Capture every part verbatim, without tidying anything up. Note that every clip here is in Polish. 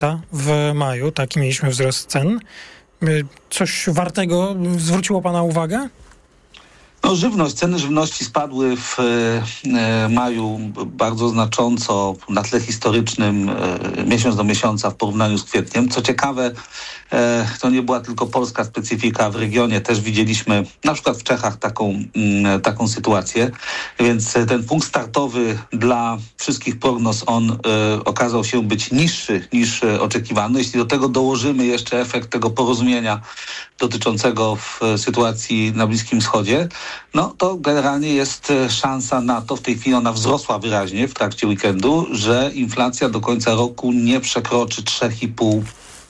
w maju, taki mieliśmy wzrost cen. Coś wartego zwróciło pana uwagę? No, żywność, ceny żywności spadły w e, maju bardzo znacząco na tle historycznym, e, miesiąc do miesiąca w porównaniu z kwietniem. Co ciekawe, e, to nie była tylko polska specyfika, w regionie też widzieliśmy na przykład w Czechach taką, m, taką sytuację, więc ten punkt startowy dla wszystkich prognoz, on e, okazał się być niższy niż e, oczekiwano. Jeśli do tego dołożymy jeszcze efekt tego porozumienia dotyczącego w sytuacji na Bliskim Wschodzie, no to generalnie jest szansa na to, w tej chwili ona wzrosła wyraźnie w trakcie weekendu, że inflacja do końca roku nie przekroczy trzy i pół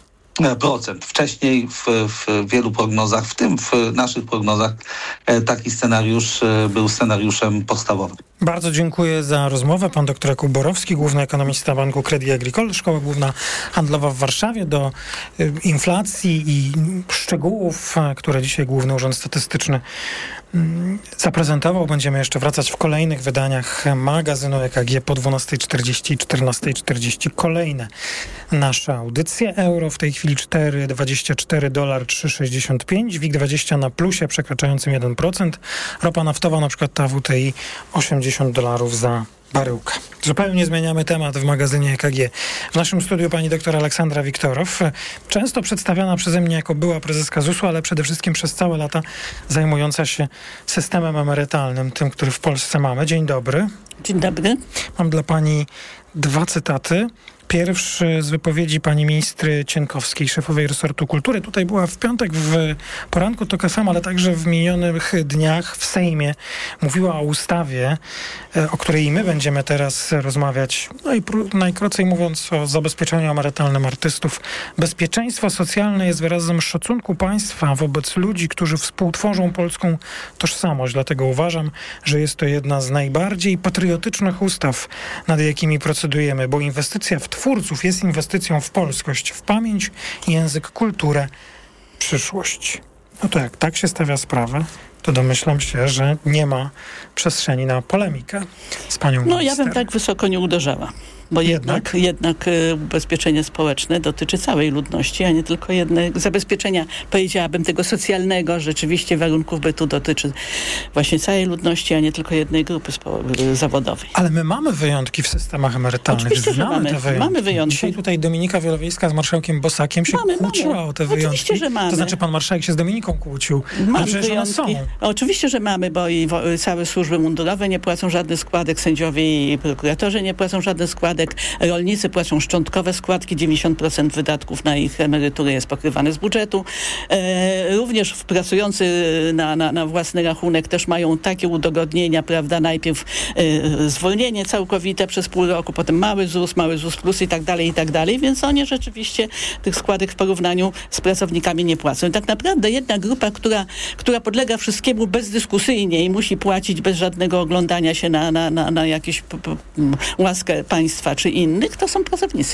procent. Wcześniej w, w wielu prognozach, w tym w naszych prognozach, taki scenariusz był scenariuszem podstawowym. Bardzo dziękuję za rozmowę. Pan doktor Jakub Borowski, główny ekonomista Banku Crédit Agricole, Szkoła Główna Handlowa w Warszawie. Do y, inflacji i szczegółów, które dzisiaj Główny Urząd Statystyczny y, zaprezentował. Będziemy jeszcze wracać w kolejnych wydaniach magazynu E K G po dwunastej czterdzieści i czternastej czterdzieści. Kolejne nasze audycje. Euro w tej chwili cztery dwadzieścia cztery, dolar trzy sześćdziesiąt pięć, WIG dwadzieścia na plusie przekraczającym jeden procent. Ropa naftowa, na przykład ta W T I osiemdziesiąt dolarów za baryłkę. Zupełnie zmieniamy temat w magazynie E K G. W naszym studiu pani doktor Aleksandra Wiktorow, często przedstawiana przeze mnie jako była prezeska zusu, ale przede wszystkim przez całe lata zajmująca się systemem emerytalnym, tym, który w Polsce mamy. Dzień dobry. Dzień dobry. Mam dla pani dwa cytaty. Pierwszy z wypowiedzi pani ministry Cienkowskiej, szefowej resortu kultury. Tutaj była w piątek w poranku Tok F M, ale także w minionych dniach w Sejmie. Mówiła o ustawie, o której i my będziemy teraz rozmawiać. No i najkrócej mówiąc o zabezpieczeniu emerytalnym artystów. Bezpieczeństwo socjalne jest wyrazem szacunku państwa wobec ludzi, którzy współtworzą polską tożsamość. Dlatego uważam, że jest to jedna z najbardziej patriotycznych ustaw, nad jakimi procedujemy, bo inwestycja w twórców jest inwestycją w polskość, w pamięć, język, kulturę, przyszłość. No to jak tak się stawia sprawę, to domyślam się, że nie ma przestrzeni na polemikę z panią minister. No ja bym tak wysoko nie uderzała. Bo jednak, jednak, jednak ubezpieczenie społeczne dotyczy całej ludności, a nie tylko jednego zabezpieczenia, powiedziałabym, tego socjalnego, rzeczywiście warunków bytu dotyczy właśnie całej ludności, a nie tylko jednej grupy spo- zawodowej. Ale my mamy wyjątki w systemach emerytalnych. Oczywiście, Znamy że mamy, te wyjątki. mamy wyjątki. Dzisiaj tutaj Dominika Wielowiejska z marszałkiem Bosakiem się mamy, kłóciła mamy. o te Oczywiście, wyjątki. że mamy. To znaczy pan marszałek się z Dominiką kłócił. Mamy ale przecież one są. Oczywiście, że mamy, bo i wo- całe służby mundurowe nie płacą żadnych składek, sędziowie i prokuratorzy nie płacą żadnych składek, rolnicy płacą szczątkowe składki, dziewięćdziesiąt procent wydatków na ich emerytury jest pokrywane z budżetu. E, również pracujący na, na, na własny rachunek też mają takie udogodnienia, prawda, najpierw e, zwolnienie całkowite przez pół roku, potem mały ZUS, mały ZUS plus i tak dalej, i tak dalej, więc oni rzeczywiście tych składek w porównaniu z pracownikami nie płacą. I tak naprawdę jedna grupa, która, która podlega wszystkiemu bezdyskusyjnie i musi płacić bez żadnego oglądania się na, na, na, na jakąś p- p- łaskę państwa czy innych, to są pracownicy.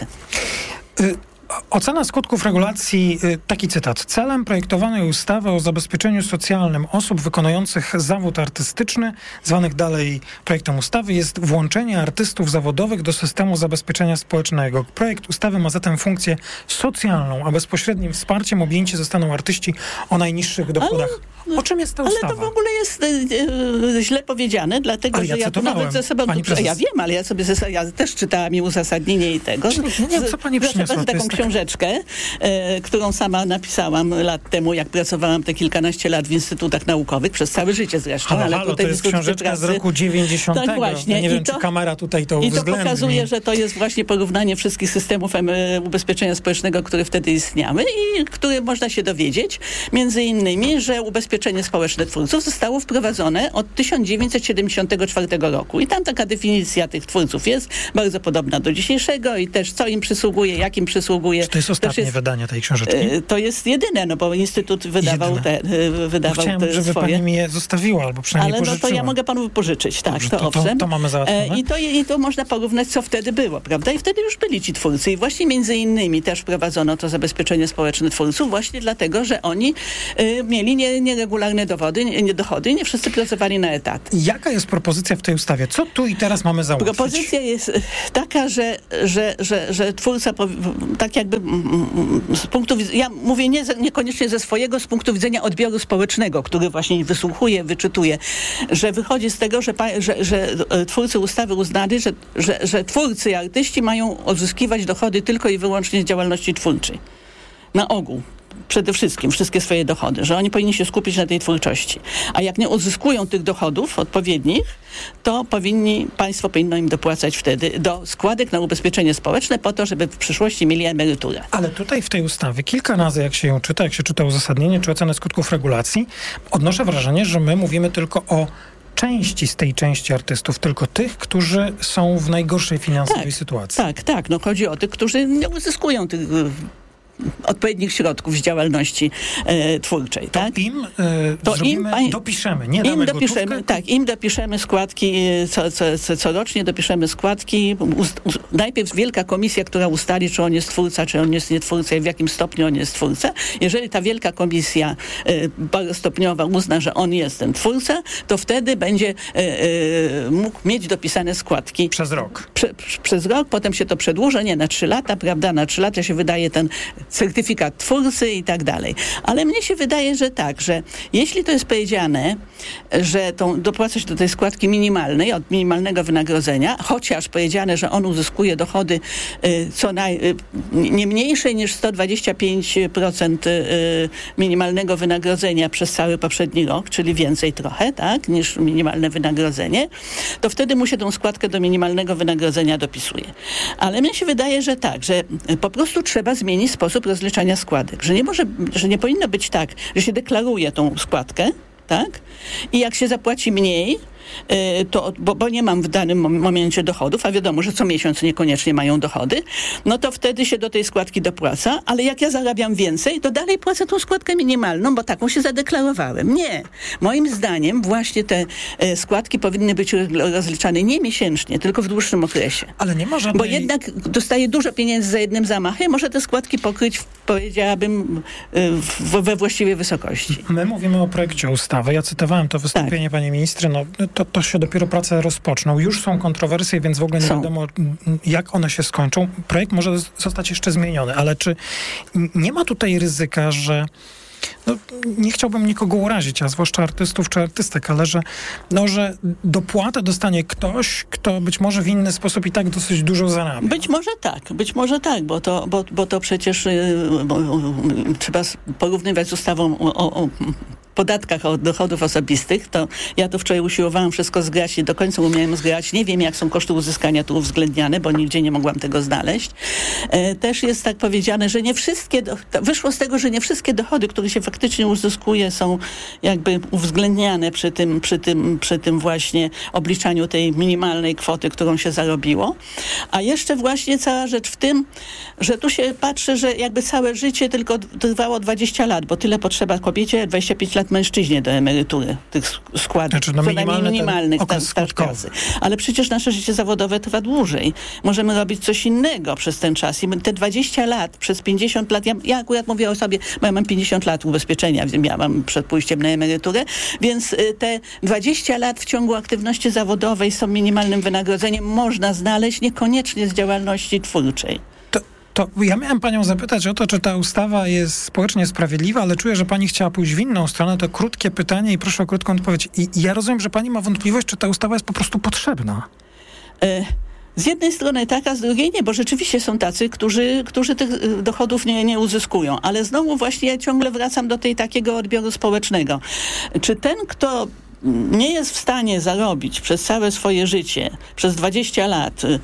Y- Ocena skutków regulacji, taki cytat. Celem projektowanej ustawy o zabezpieczeniu socjalnym osób wykonujących zawód artystyczny, zwanych dalej projektem ustawy, jest włączenie artystów zawodowych do systemu zabezpieczenia społecznego. Projekt ustawy ma zatem funkcję socjalną, a bezpośrednim wsparciem objęci zostaną artyści o najniższych dochodach. Ale... O czym jest ta ustawa? Ale to w ogóle jest e, e, źle powiedziane, dlatego, ale że ja, ja to nawet ze sobą... Prezes... Ja wiem, ale ja sobie ze, ja też czytałam i uzasadnienie i tego. Nie wiem, co pani przyniosła. Taką książeczkę, e, którą sama napisałam lat temu, jak pracowałam te kilkanaście lat w instytutach naukowych, przez całe życie zresztą. Halo, ale halo, tutaj to jest książeczka pracy, z roku dziewięćdziesiątego. Tak właśnie. Ja nie I wiem, to, czy kamera tutaj to uwzględni. I to pokazuje, że to jest właśnie porównanie wszystkich systemów em, ubezpieczenia społecznego, które wtedy istniały i które można się dowiedzieć, między innymi, że ubezpieczenie społeczne twórców zostało wprowadzone od tysiąc dziewięćset siedemdziesiątego czwartego roku. I tam taka definicja tych twórców jest bardzo podobna do dzisiejszego i też co im przysługuje, jak im przysługuje. Czy to jest ostatnie jest, wydanie tej książeczki? To jest jedyne, no bo Instytut wydawał te, wydawał Chciałem, te żeby swoje. pani mi je zostawiła, albo przynajmniej Ale pożyczyła. no to ja mogę panu wypożyczyć, tak, Dobrze, to, to owszem. To, to mamy załatwione. I to, I to można porównać, co wtedy było, prawda? I wtedy już byli ci twórcy. I właśnie między innymi też wprowadzono to zabezpieczenie społeczne twórców właśnie dlatego, że oni y, mieli nie, nie, regularne dowody, nie dochody, nie wszyscy pracowali na etat. Jaka jest propozycja w tej ustawie? Co tu i teraz mamy załatwić? Propozycja jest taka, że, że, że, że twórca tak jakby z punktu widzenia, ja mówię nie, niekoniecznie ze swojego, z punktu widzenia odbioru społecznego, który właśnie wysłuchuje, wyczytuje, że wychodzi z tego, że, że, że twórcy ustawy uznali, że, że, że twórcy i artyści mają odzyskiwać dochody tylko i wyłącznie z działalności twórczej. Na ogół. Przede wszystkim wszystkie swoje dochody, że oni powinni się skupić na tej twórczości. A jak nie uzyskują tych dochodów odpowiednich, to powinni, państwo powinno im dopłacać wtedy do składek na ubezpieczenie społeczne po to, żeby w przyszłości mieli emeryturę. Ale tutaj w tej ustawie kilka razy, jak się ją czyta, jak się czyta uzasadnienie czy ocenę skutków regulacji, odnoszę wrażenie, że my mówimy tylko o części z tej części artystów, tylko tych, którzy są w najgorszej finansowej tak, sytuacji. Tak, tak. No chodzi o tych, którzy nie uzyskują tych odpowiednich środków z działalności e, twórczej, to tak? Im e, to im pań... dopiszemy, nie im damy dopiszemy, gotówkę. Tak, im dopiszemy składki co, co, co, corocznie, dopiszemy składki. Ust, ust, najpierw wielka komisja, która ustali, czy on jest twórca, czy on jest nie twórca i w jakim stopniu on jest twórca. Jeżeli ta wielka komisja e, parostopniowa uzna, że on jest ten twórca, to wtedy będzie e, e, mógł mieć dopisane składki. Przez rok. Prze, przez rok, potem się to przedłuża, nie, na trzy lata, prawda, na trzy lata się wydaje ten certyfikat twórcy i tak dalej. Ale mnie się wydaje, że tak, że jeśli to jest powiedziane, że tą dopłacać do tej składki minimalnej, od minimalnego wynagrodzenia, chociaż powiedziane, że on uzyskuje dochody y, co naj, y, nie mniejsze niż sto dwadzieścia pięć procent y, minimalnego wynagrodzenia przez cały poprzedni rok, czyli więcej trochę, tak, niż minimalne wynagrodzenie, to wtedy mu się tą składkę do minimalnego wynagrodzenia dopisuje. Ale mnie się wydaje, że tak, że po prostu trzeba zmienić sposób rozliczania składek, że nie może, że nie powinno być tak, że się deklaruje tą składkę, tak? I jak się zapłaci mniej, to, bo, bo nie mam w danym momencie dochodów, a wiadomo, że co miesiąc niekoniecznie mają dochody, no to wtedy się do tej składki dopłaca, ale jak ja zarabiam więcej, to dalej płacę tą składkę minimalną, bo taką się zadeklarowałem. Nie. Moim zdaniem właśnie te e, składki powinny być rozliczane nie miesięcznie, tylko w dłuższym okresie. Ale nie ma żadnej... Bo jednak dostaje dużo pieniędzy za jednym zamachem, może te składki pokryć, powiedziałabym, w, we właściwej wysokości. My mówimy o projekcie ustawy. Ja cytowałem to wystąpienie tak. pani ministry. No, to, to się dopiero prace rozpoczną. Już są kontrowersje, więc w ogóle nie są. wiadomo, jak one się skończą. Projekt może zostać jeszcze zmieniony, ale czy nie ma tutaj ryzyka, że no, nie chciałbym nikogo urazić, a zwłaszcza artystów czy artystek, ale że, no, że dopłatę dostanie ktoś, kto być może w inny sposób i tak dosyć dużo zarabia. Być może tak, być może tak, bo to, bo, bo to przecież yy, bo, yy, trzeba porównywać z ustawą o, o, o podatkach od dochodów osobistych, to ja tu wczoraj usiłowałam wszystko zgrać i do końca umiałem zgrać. Nie wiem, jak są koszty uzyskania tu uwzględniane, bo nigdzie nie mogłam tego znaleźć. E, też jest tak powiedziane, że nie wszystkie, do, wyszło z tego, że nie wszystkie dochody, które się faktycznie uzyskuje, są jakby uwzględniane przy tym, przy tym, przy tym właśnie obliczaniu tej minimalnej kwoty, którą się zarobiło. A jeszcze właśnie cała rzecz w tym, że tu się patrzy, że jakby całe życie tylko trwało dwadzieścia lat, bo tyle potrzeba kobiecie, dwadzieścia pięć lat mężczyźnie do emerytury, tych składek, znaczy, no, co najmniej minimalnych start pracy. Ale przecież nasze życie zawodowe trwa dłużej. Możemy robić coś innego przez ten czas. I te dwadzieścia lat, przez pięćdziesiąt lat, ja, ja akurat mówię o sobie, bo ja mam pięćdziesiąt lat ubezpieczenia, miałam przed pójściem na emeryturę, więc te dwadzieścia lat w ciągu aktywności zawodowej z tą minimalnym wynagrodzeniem można znaleźć niekoniecznie z działalności twórczej. To ja miałem panią zapytać o to, czy ta ustawa jest społecznie sprawiedliwa, ale czuję, że pani chciała pójść w inną stronę. To krótkie pytanie i proszę o krótką odpowiedź. I, i ja rozumiem, że pani ma wątpliwość, czy ta ustawa jest po prostu potrzebna. Y- Z jednej strony tak, a z drugiej nie, bo rzeczywiście są tacy, którzy, którzy tych dochodów nie, nie uzyskują. Ale znowu właśnie ja ciągle wracam do tej takiego odbioru społecznego. Czy ten, kto nie jest w stanie zarobić przez całe swoje życie, przez dwadzieścia lat, y,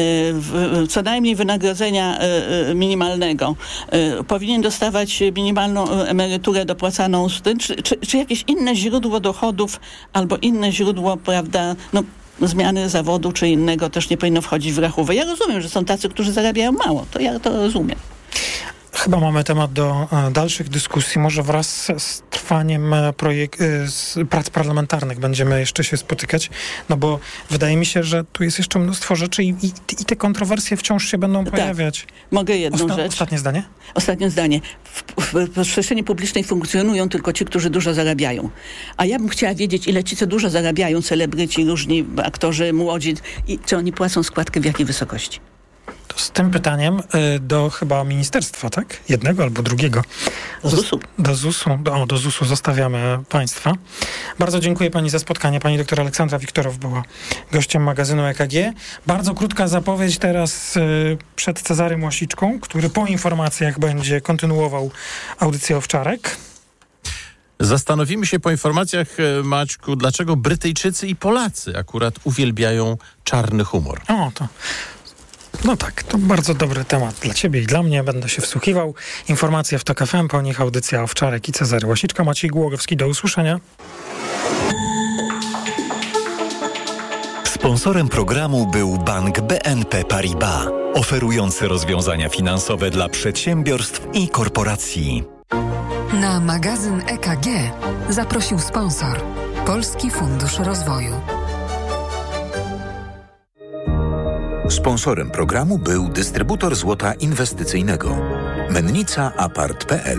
y, co najmniej wynagrodzenia y, minimalnego, y, powinien dostawać minimalną emeryturę dopłacaną z tym, czy, czy, czy jakieś inne źródło dochodów albo inne źródło, prawda, no, zmiany zawodu czy innego też nie powinno wchodzić w rachubę. Ja rozumiem, że są tacy, którzy zarabiają mało. To ja to rozumiem. Chyba mamy temat do e, dalszych dyskusji. Może wraz z trwaniem projek- e, z prac parlamentarnych będziemy jeszcze się spotykać, no bo wydaje mi się, że tu jest jeszcze mnóstwo rzeczy i, i, i te kontrowersje wciąż się będą pojawiać. Tak. Mogę jedną Osta- rzecz. Ostatnie zdanie? Ostatnie zdanie. W, w, w przestrzeni publicznej funkcjonują tylko ci, którzy dużo zarabiają. A ja bym chciała wiedzieć, ile ci, co dużo zarabiają, celebryci, różni aktorzy, młodzi, i czy oni płacą składkę w jakiej wysokości? To z tym pytaniem y, do chyba ministerstwa, tak? Jednego albo drugiego. Do zusu. Do zusu. Do, o, do zusu zostawiamy państwa. Bardzo dziękuję pani za spotkanie. Pani doktor Aleksandra Wiktorow była gościem magazynu E K G. Bardzo krótka zapowiedź teraz y, przed Cezarym Łasiczką, który po informacjach będzie kontynuował audycję Owczarek. Zastanowimy się po informacjach, Maćku, dlaczego Brytyjczycy i Polacy akurat uwielbiają czarny humor. O, to... No tak, to bardzo dobry temat dla ciebie i dla mnie. Będę się wsłuchiwał. Informacje w TOK F M, po nich audycja Owczarek i Cezary Łasiczka. Maciej Głogowski, do usłyszenia. Sponsorem programu był bank B N P Paribas, oferujący rozwiązania finansowe dla przedsiębiorstw i korporacji. Na magazyn E K G zaprosił sponsor Polski Fundusz Rozwoju. Sponsorem programu był dystrybutor złota inwestycyjnego Mennica Apart kropka p l.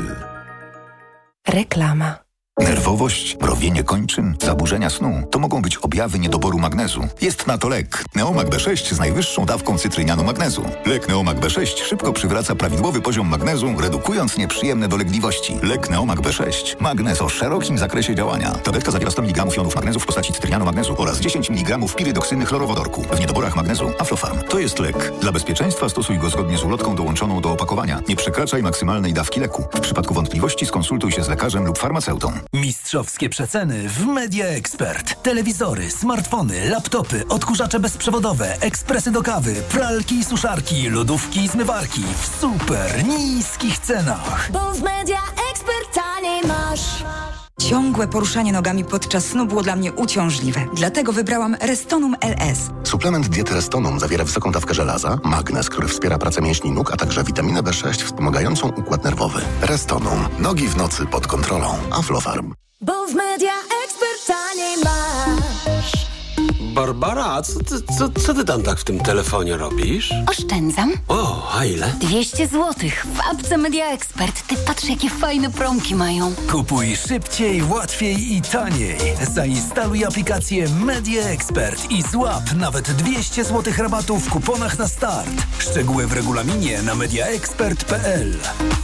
Reklama. Nerwowość, mrowienie kończyn, zaburzenia snu to mogą być objawy niedoboru magnezu. Jest na to lek Neomag B sześć z najwyższą dawką cytrynianu magnezu. Lek Neomag B sześć szybko przywraca prawidłowy poziom magnezu, redukując nieprzyjemne dolegliwości. Lek Neomag B sześć. Magnez o szerokim zakresie działania. Tabletka zawiera sto miligramów jonów magnezu w postaci cytrynianu magnezu oraz dziesięć miligramów pirydoksyny chlorowodorku. W niedoborach magnezu Aflofarm. To jest lek. Dla bezpieczeństwa stosuj go zgodnie z ulotką dołączoną do opakowania. Nie przekraczaj maksymalnej dawki leku. W przypadku wątpliwości skonsultuj się z lekarzem lub farmaceutą. Mistrzowskie przeceny w Media Expert. Telewizory, smartfony, laptopy, odkurzacze bezprzewodowe, ekspresy do kawy, pralki i suszarki, lodówki i zmywarki w super niskich cenach. Bo w Media Expert taniej masz. Ciągłe poruszanie nogami podczas snu było dla mnie uciążliwe. Dlatego wybrałam Restonum L S. Suplement diety Restonum zawiera wysoką dawkę żelaza, magnez, który wspiera pracę mięśni nóg, a także witaminę B sześć wspomagającą układ nerwowy. Restonum. Nogi w nocy pod kontrolą. Aflofarm. Bo w Media Expert taniej masz. Barbara, co ty, co, co ty tam tak w tym telefonie robisz? Oszczędzam. O, a ile? dwieście złotych w apce Media Expert. Ty patrz, jakie fajne promki mają. Kupuj szybciej, łatwiej i taniej. Zainstaluj aplikację Media Expert i złap nawet dwieście złotych rabatu w kuponach na start. Szczegóły w regulaminie na mediaexpert kropka p l.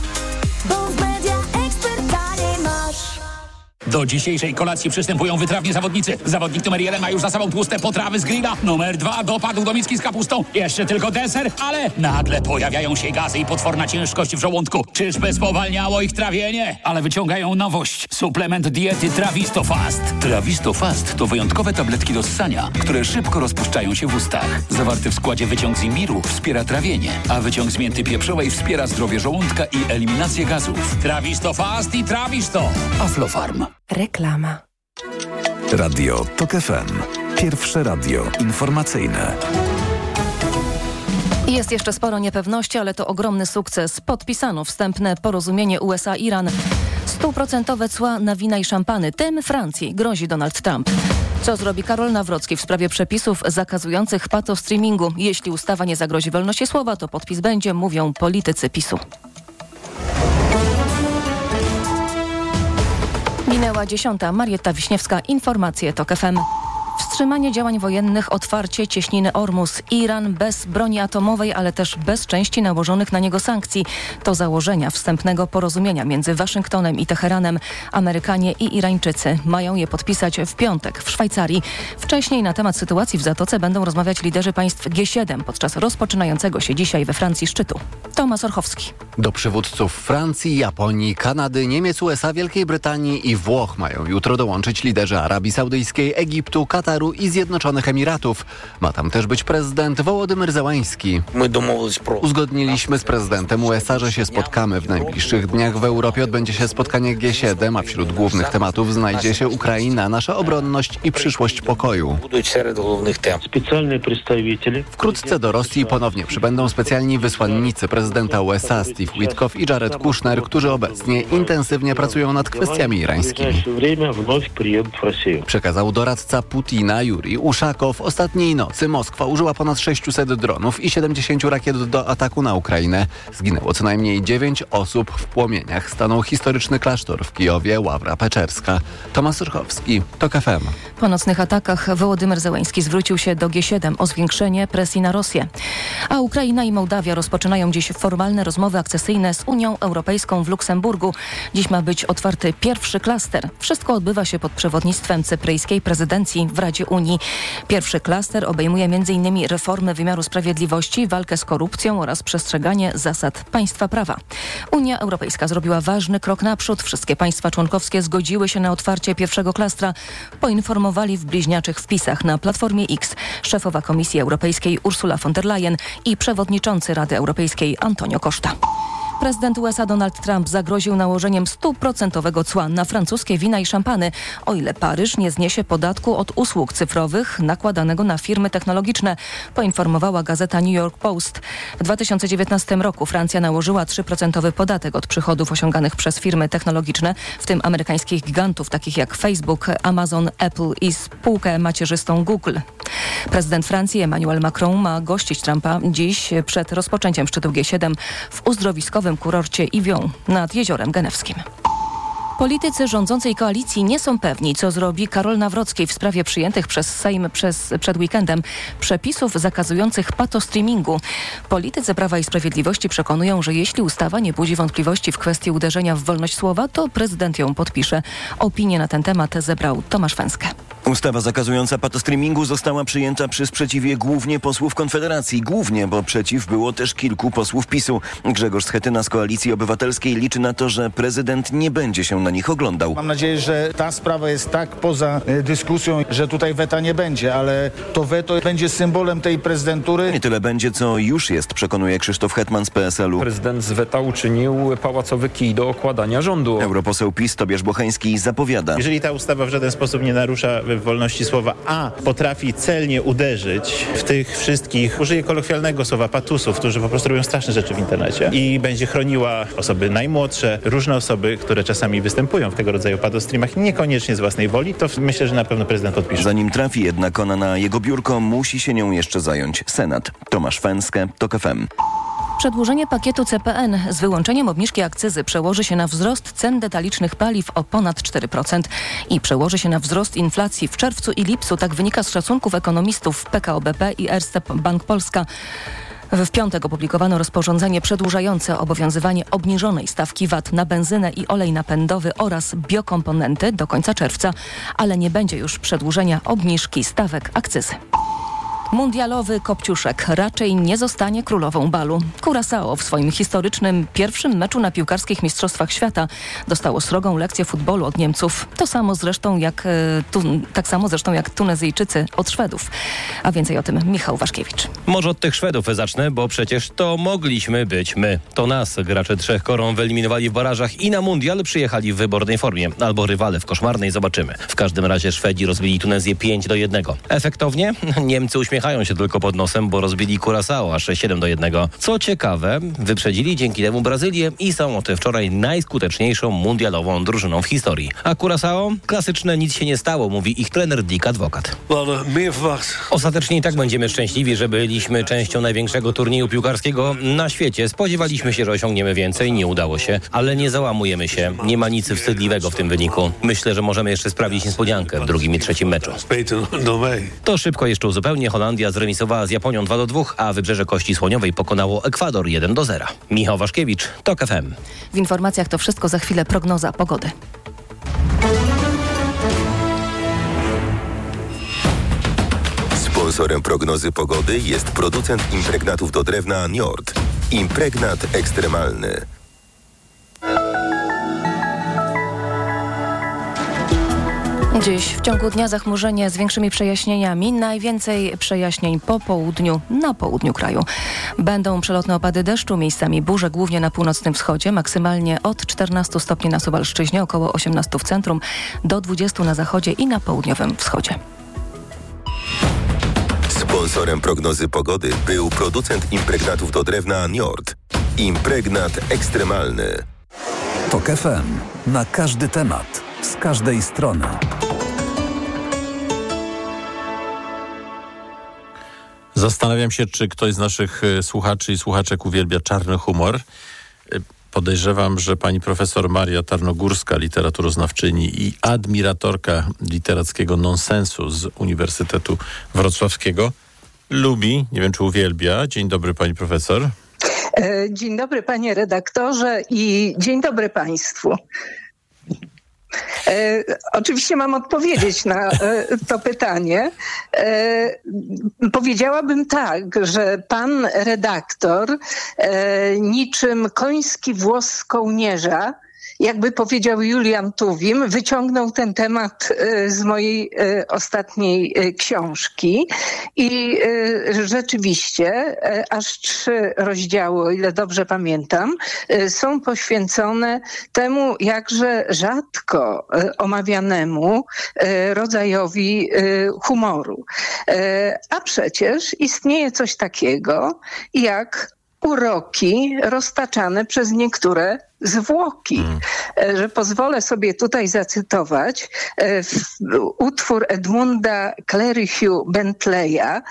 Bo w Media Expert taniej masz. Do dzisiejszej kolacji przystępują wytrawni zawodnicy. Zawodnik numer jeden ma już za sobą tłuste potrawy z grilla. Numer dwa dopadł do miski z kapustą. Jeszcze tylko deser, ale nagle pojawiają się gazy i potworna ciężkość w żołądku. Czyżby spowalniało ich trawienie? Ale wyciągają nowość. Suplement diety Travistofast. Travistofast to wyjątkowe tabletki do ssania, które szybko rozpuszczają się w ustach. Zawarty w składzie wyciąg z imbiru wspiera trawienie, a wyciąg z mięty pieprzowej wspiera zdrowie żołądka i eliminację gazów. Travistofast i Travisto. Aflofarm. Reklama. Radio TOK F M. Pierwsze radio informacyjne. Jest jeszcze sporo niepewności, ale to ogromny sukces. Podpisano wstępne porozumienie U S A-Iran. Stuprocentowe cła na wina i szampany. Tym Francji grozi Donald Trump. Co zrobi Karol Nawrocki w sprawie przepisów zakazujących patostreamingu? Jeśli ustawa nie zagrozi wolności słowa, to podpis będzie, mówią politycy PiSu. Minęła dziesiąta. Marietta Wiśniewska, informacje TOK F M. Wstrzymanie działań wojennych, otwarcie cieśniny Ormus. Iran bez broni atomowej, ale też bez części nałożonych na niego sankcji. To założenia wstępnego porozumienia między Waszyngtonem i Teheranem. Amerykanie i Irańczycy mają je podpisać w piątek w Szwajcarii. Wcześniej na temat sytuacji w Zatoce będą rozmawiać liderzy państw G siedem podczas rozpoczynającego się dzisiaj we Francji szczytu. Tomasz Orchowski. Do przywódców Francji, Japonii, Kanady, Niemiec, U S A, Wielkiej Brytanii i Włoch mają jutro dołączyć liderzy Arabii Saudyjskiej, Egiptu, Kataru i Zjednoczonych Emiratów. Ma tam też być prezydent Wołodymyr Zełański. Uzgodniliśmy z prezydentem U S A, że się spotkamy. W najbliższych dniach w Europie odbędzie się spotkanie G siedem, a wśród głównych tematów znajdzie się Ukraina, nasza obronność i przyszłość pokoju. Wkrótce do Rosji ponownie przybędą specjalni wysłannicy prezydenta U S A Steve Witkoff i Jared Kushner, którzy obecnie intensywnie pracują nad kwestiami irańskimi. Przekazał doradca Putina. Na Jurij Uszakow ostatniej nocy Moskwa użyła ponad sześciuset dronów i siedemdziesięciu rakiet do ataku na Ukrainę. Zginęło co najmniej dziewięć osób. W płomieniach stanął historyczny klasztor w Kijowie, Ławra Peczerska. Tomasz Surchowski, TOK F M. Po nocnych atakach Wołodymyr Zełenski zwrócił się do G siedem o zwiększenie presji na Rosję. A Ukraina i Mołdawia rozpoczynają dziś formalne rozmowy akcesyjne z Unią Europejską w Luksemburgu. Dziś ma być otwarty pierwszy klaster. Wszystko odbywa się pod przewodnictwem cypryjskiej prezydencji w Radzie Unii. Pierwszy klaster obejmuje m in reformę wymiaru sprawiedliwości, walkę z korupcją oraz przestrzeganie zasad państwa prawa. Unia Europejska zrobiła ważny krok naprzód. Wszystkie państwa członkowskie zgodziły się na otwarcie pierwszego klastra. Poinformowali w bliźniaczych wpisach na Platformie X szefowa Komisji Europejskiej Ursula von der Leyen i przewodniczący Rady Europejskiej Antonio Costa. Prezydent U S A Donald Trump zagroził nałożeniem stuprocentowego cła na francuskie wina i szampany, o ile Paryż nie zniesie podatku od usług cyfrowych nakładanego na firmy technologiczne, poinformowała gazeta New York Post. W dwa tysiące dziewiętnastym roku Francja nałożyła trzyprocentowy podatek od przychodów osiąganych przez firmy technologiczne, w tym amerykańskich gigantów takich jak Facebook, Amazon, Apple i spółkę macierzystą Google. Prezydent Francji Emmanuel Macron ma gościć Trumpa dziś przed rozpoczęciem szczytu G siedem w uzdrowiskowym kurorcie Iwion nad Jeziorem Genewskim. Politycy rządzącej koalicji nie są pewni, co zrobi Karol Nawrocki w sprawie przyjętych przez Sejm przez, przed weekendem przepisów zakazujących patostreamingu. Politycy Prawa i Sprawiedliwości przekonują, że jeśli ustawa nie budzi wątpliwości w kwestii uderzenia w wolność słowa, to prezydent ją podpisze. Opinię na ten temat zebrał Tomasz Węskę. Ustawa zakazująca patostreamingu została przyjęta przy sprzeciwie głównie posłów Konfederacji. Głównie, bo przeciw było też kilku posłów PiSu. Grzegorz Schetyna z Koalicji Obywatelskiej liczy na to, że prezydent nie będzie się na nich oglądał. Mam nadzieję, że ta sprawa jest tak poza y, dyskusją, że tutaj weta nie będzie, ale to weto będzie symbolem tej prezydentury. Nie tyle będzie, co już jest, przekonuje Krzysztof Hetman z P S L u. Prezydent z weta uczynił pałacowy kij do okładania rządu. Europoseł PiS Tobiasz Bocheński zapowiada. Jeżeli ta ustawa w żaden sposób nie narusza wolności słowa, a potrafi celnie uderzyć w tych wszystkich, użyję kolokwialnego słowa, patusów, którzy po prostu robią straszne rzeczy w internecie i będzie chroniła osoby najmłodsze, różne osoby, które czasami występują w tego rodzaju patostreamach, niekoniecznie z własnej woli, to myślę, że na pewno prezydent podpisze. Zanim trafi jednak ona na jego biurko, musi się nią jeszcze zająć Senat. Tomasz Węskę, TOK F M. Przedłużenie pakietu C P N z wyłączeniem obniżki akcyzy przełoży się na wzrost cen detalicznych paliw o ponad cztery procent i przełoży się na wzrost inflacji w czerwcu i lipcu. Tak wynika z szacunków ekonomistów P K O B P i Erste Bank Polska. W piątek opublikowano rozporządzenie przedłużające obowiązywanie obniżonej stawki V A T na benzynę i olej napędowy oraz biokomponenty do końca czerwca, ale nie będzie już przedłużenia obniżki stawek akcyzy. Mundialowy Kopciuszek raczej nie zostanie królową balu. Curaçao w swoim historycznym pierwszym meczu na piłkarskich Mistrzostwach Świata dostało srogą lekcję futbolu od Niemców. To samo zresztą jak, tu, tak samo zresztą jak Tunezyjczycy od Szwedów. A więcej o tym Michał Waszkiewicz. Może od tych Szwedów zacznę, bo przecież to mogliśmy być my. To nas gracze trzech koron wyeliminowali w barażach i na mundial przyjechali w wybornej formie. Albo rywale w koszmarnej, zobaczymy. W każdym razie Szwedzi rozbili Tunezję pięć do jednego. Efektownie? Niemcy uśmiechają się tylko pod nosem, bo rozbili Curaçao aż siedem do jednego. Co ciekawe, wyprzedzili dzięki temu Brazylię i są od wczoraj najskuteczniejszą mundialową drużyną w historii. A Curaçao? Klasyczne nic się nie stało, mówi ich trener Dick Advokat. Ostatecznie i tak będziemy szczęśliwi, że byliśmy częścią największego turnieju piłkarskiego na świecie. Spodziewaliśmy się, że osiągniemy więcej, nie udało się, ale nie załamujemy się. Nie ma nic wstydliwego w tym wyniku. Myślę, że możemy jeszcze sprawić niespodziankę w drugim i trzecim meczu. To szybko jeszcze uzupełnię. Holandia zremisowała z Japonią dwa do dwóch, a Wybrzeże Kości Słoniowej pokonało Ekwador jeden do zera. Michał Waszkiewicz, TOK F M. W informacjach to wszystko, za chwilę prognoza pogody. Sponsorem prognozy pogody jest producent impregnatów do drewna Njord. Impregnat ekstremalny. Dziś w ciągu dnia zachmurzenie z większymi przejaśnieniami. Najwięcej przejaśnień po południu, na południu kraju. Będą przelotne opady deszczu, miejscami burze, głównie na północnym wschodzie. Maksymalnie od czternastu stopni na Suwalszczyźnie, około osiemnastu w centrum, do dwudziestu na zachodzie i na południowym wschodzie. Sponsorem prognozy pogody był producent impregnatów do drewna Njord. Impregnat ekstremalny. TOK F M. Na każdy temat. Z każdej strony. Zastanawiam się, czy ktoś z naszych słuchaczy i słuchaczek uwielbia czarny humor. Podejrzewam, że pani profesor Maria Tarnogórska, literaturoznawczyni i admiratorka literackiego nonsensu z Uniwersytetu Wrocławskiego, lubi, nie wiem czy uwielbia. Dzień dobry pani profesor. Dzień dobry panie redaktorze i dzień dobry państwu. E, oczywiście mam odpowiedzieć na e, to pytanie. E, powiedziałabym tak, że pan redaktor e, niczym koński włos z kołnierza, jakby powiedział Julian Tuwim, wyciągnął ten temat z mojej ostatniej książki i rzeczywiście aż trzy rozdziały, o ile dobrze pamiętam, są poświęcone temu jakże rzadko omawianemu rodzajowi humoru. A przecież istnieje coś takiego jak uroki roztaczane przez niektóre zwłoki, mm. że pozwolę sobie tutaj zacytować e, w, utwór Edmunda Cleryhugh Bentleya, e,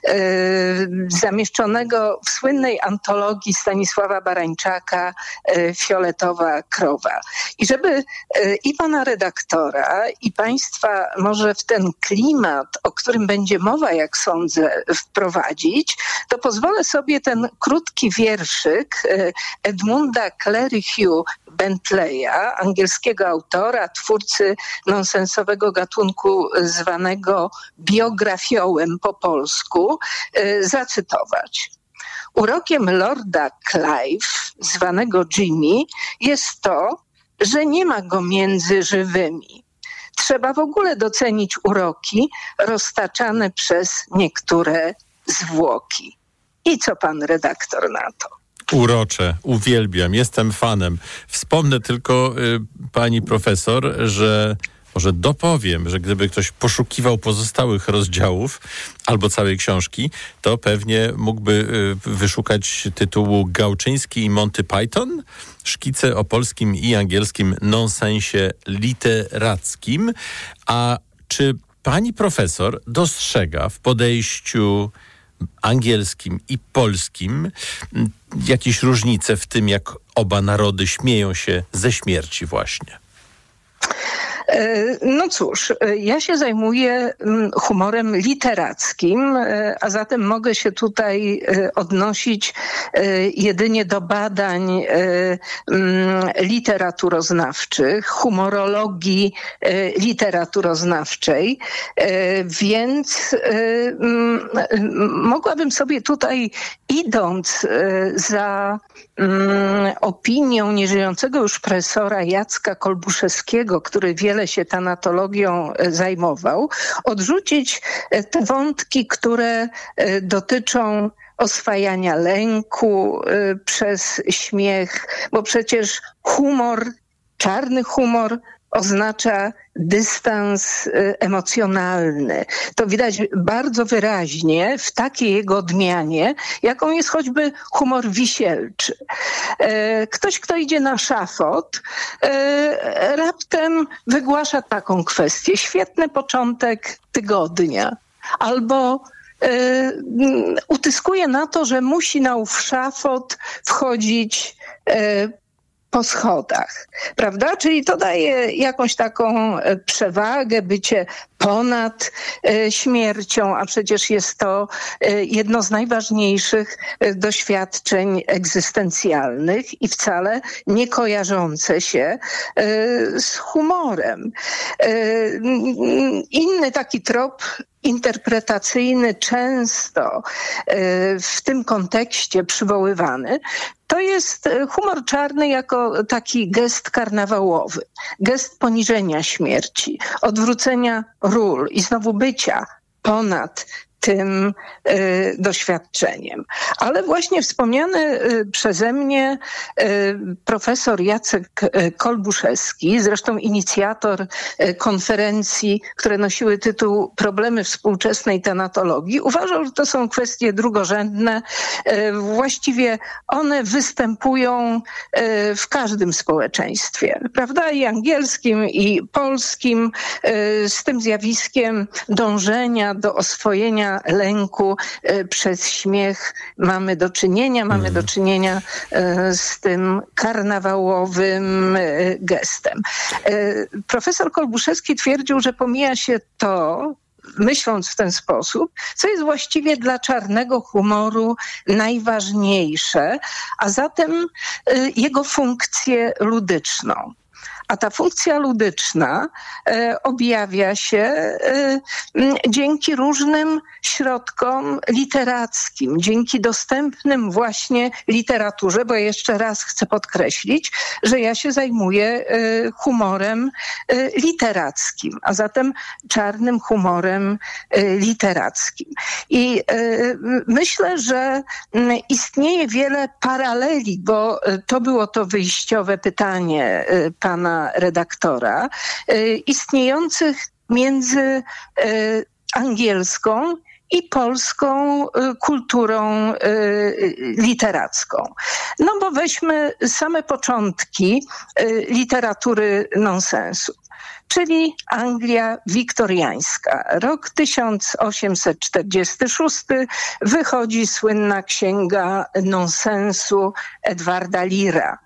zamieszczonego w słynnej antologii Stanisława Barańczaka e, Fioletowa krowa. I żeby e, i pana redaktora, i państwa może w ten klimat, o którym będzie mowa, jak sądzę, wprowadzić, to pozwolę sobie ten krótki wierszyk e, Edmunda Cleryhugh Bentleya, angielskiego autora, twórcy nonsensowego gatunku zwanego biografiołem po polsku, zacytować. Urokiem lorda Clive, zwanego Jimmy, jest to, że nie ma go między żywymi. Trzeba w ogóle docenić uroki roztaczane przez niektóre zwłoki. I co pan redaktor na to? Urocze, uwielbiam, jestem fanem. Wspomnę tylko y, pani profesor, że może dopowiem, że gdyby ktoś poszukiwał pozostałych rozdziałów albo całej książki, to pewnie mógłby y, wyszukać tytułu Gałczyński i Monty Python, szkice o polskim i angielskim nonsensie literackim. A czy pani profesor dostrzega w podejściu angielskim i polskim jakieś różnice w tym, jak oba narody śmieją się ze śmierci właśnie? No cóż, ja się zajmuję humorem literackim, a zatem mogę się tutaj odnosić jedynie do badań literaturoznawczych, humorologii literaturoznawczej, więc mogłabym sobie tutaj, idąc za opinią nieżyjącego już profesora Jacka Kolbuszewskiego, który wiele się tanatologią zajmował, odrzucić te wątki, które dotyczą oswajania lęku przez śmiech, bo przecież humor, czarny humor oznacza dystans emocjonalny. To widać bardzo wyraźnie w takiej jego odmianie, jaką jest choćby humor wisielczy. Ktoś, kto idzie na szafot, raptem wygłasza taką kwestię. Świetny początek tygodnia. Albo utyskuje na to, że musi na ów szafot wchodzić po schodach, prawda? Czyli to daje jakąś taką przewagę, bycie ponad e, śmiercią, a przecież jest to e, jedno z najważniejszych e, doświadczeń egzystencjalnych i wcale nie kojarzące się e, z humorem. E, inny taki trop interpretacyjny, często w tym kontekście przywoływany, to jest humor czarny jako taki gest karnawałowy, gest poniżenia śmierci, odwrócenia ról i znowu bycia ponad tym y, doświadczeniem. Ale właśnie wspomniany y, przeze mnie y, profesor Jacek y, Kolbuszewski, zresztą inicjator y, konferencji, które nosiły tytuł Problemy współczesnej tanatologii, uważał, że to są kwestie drugorzędne. Y, właściwie one występują y, w każdym społeczeństwie, prawda? I angielskim, i polskim, y, z tym zjawiskiem dążenia do oswojenia poczucia lęku przez śmiech mamy do czynienia, mamy do czynienia z tym karnawałowym gestem. Profesor Kolbuszewski twierdził, że pomija się to, myśląc w ten sposób, co jest właściwie dla czarnego humoru najważniejsze, a zatem jego funkcję ludyczną. A ta funkcja ludyczna e, objawia się e, dzięki różnym środkom literackim, dzięki dostępnym właśnie literaturze, bo jeszcze raz chcę podkreślić, że ja się zajmuję e, humorem e, literackim, a zatem czarnym humorem e, literackim. I e, myślę, że m, istnieje wiele paraleli, bo e, to było to wyjściowe pytanie e, pana redaktora, y, istniejących między y, angielską i polską y, kulturą y, literacką. No bo weźmy same początki y, literatury nonsensu. Czyli Anglia wiktoriańska. Rok tysiąc osiemset czterdziesty szósty wychodzi słynna księga nonsensu Edwarda Leara,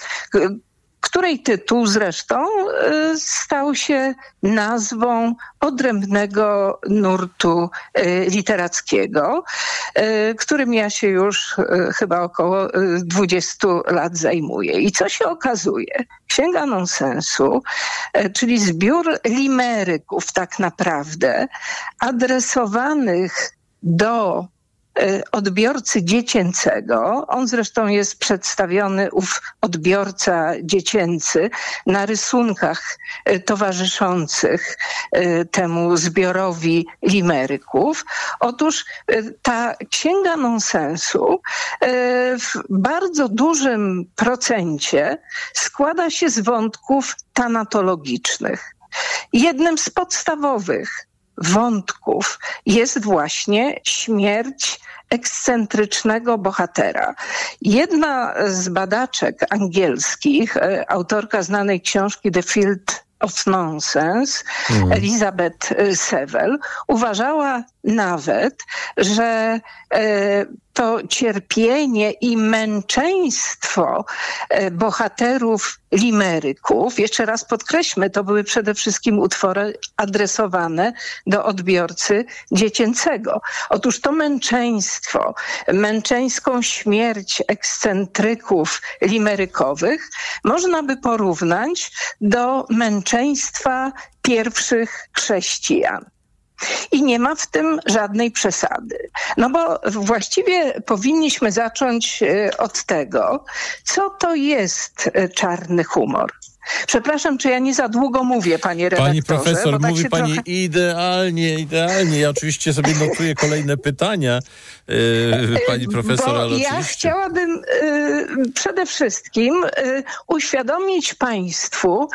której tytuł zresztą stał się nazwą odrębnego nurtu literackiego, którym ja się już chyba około dwudziestu lat zajmuję. I co się okazuje? Księga nonsensu, czyli zbiór limeryków tak naprawdę adresowanych do odbiorcy dziecięcego. On zresztą jest przedstawiony, ów odbiorca dziecięcy, na rysunkach towarzyszących temu zbiorowi limeryków. Otóż ta księga nonsensu w bardzo dużym procencie składa się z wątków tanatologicznych. Jednym z podstawowych wątków jest właśnie śmierć ekscentrycznego bohatera. Jedna z badaczek angielskich, autorka znanej książki The Field of Nonsense, mm. Elizabeth Sewell, uważała nawet, że e, to cierpienie i męczeństwo e, bohaterów limeryków, jeszcze raz podkreślmy, to były przede wszystkim utwory adresowane do odbiorcy dziecięcego. Otóż to męczeństwo, męczeńską śmierć ekscentryków limerykowych można by porównać do męczeństwa pierwszych chrześcijan. I nie ma w tym żadnej przesady. No bo właściwie powinniśmy zacząć od tego, co to jest czarny humor. Przepraszam, czy ja nie za długo mówię, panie redaktorze? Pani profesor, tak mówi pani trochę... idealnie, idealnie. Ja oczywiście sobie notuję kolejne pytania, yy, pani profesor, Bo ale ja oczywiście... chciałabym yy, przede wszystkim yy, uświadomić państwu,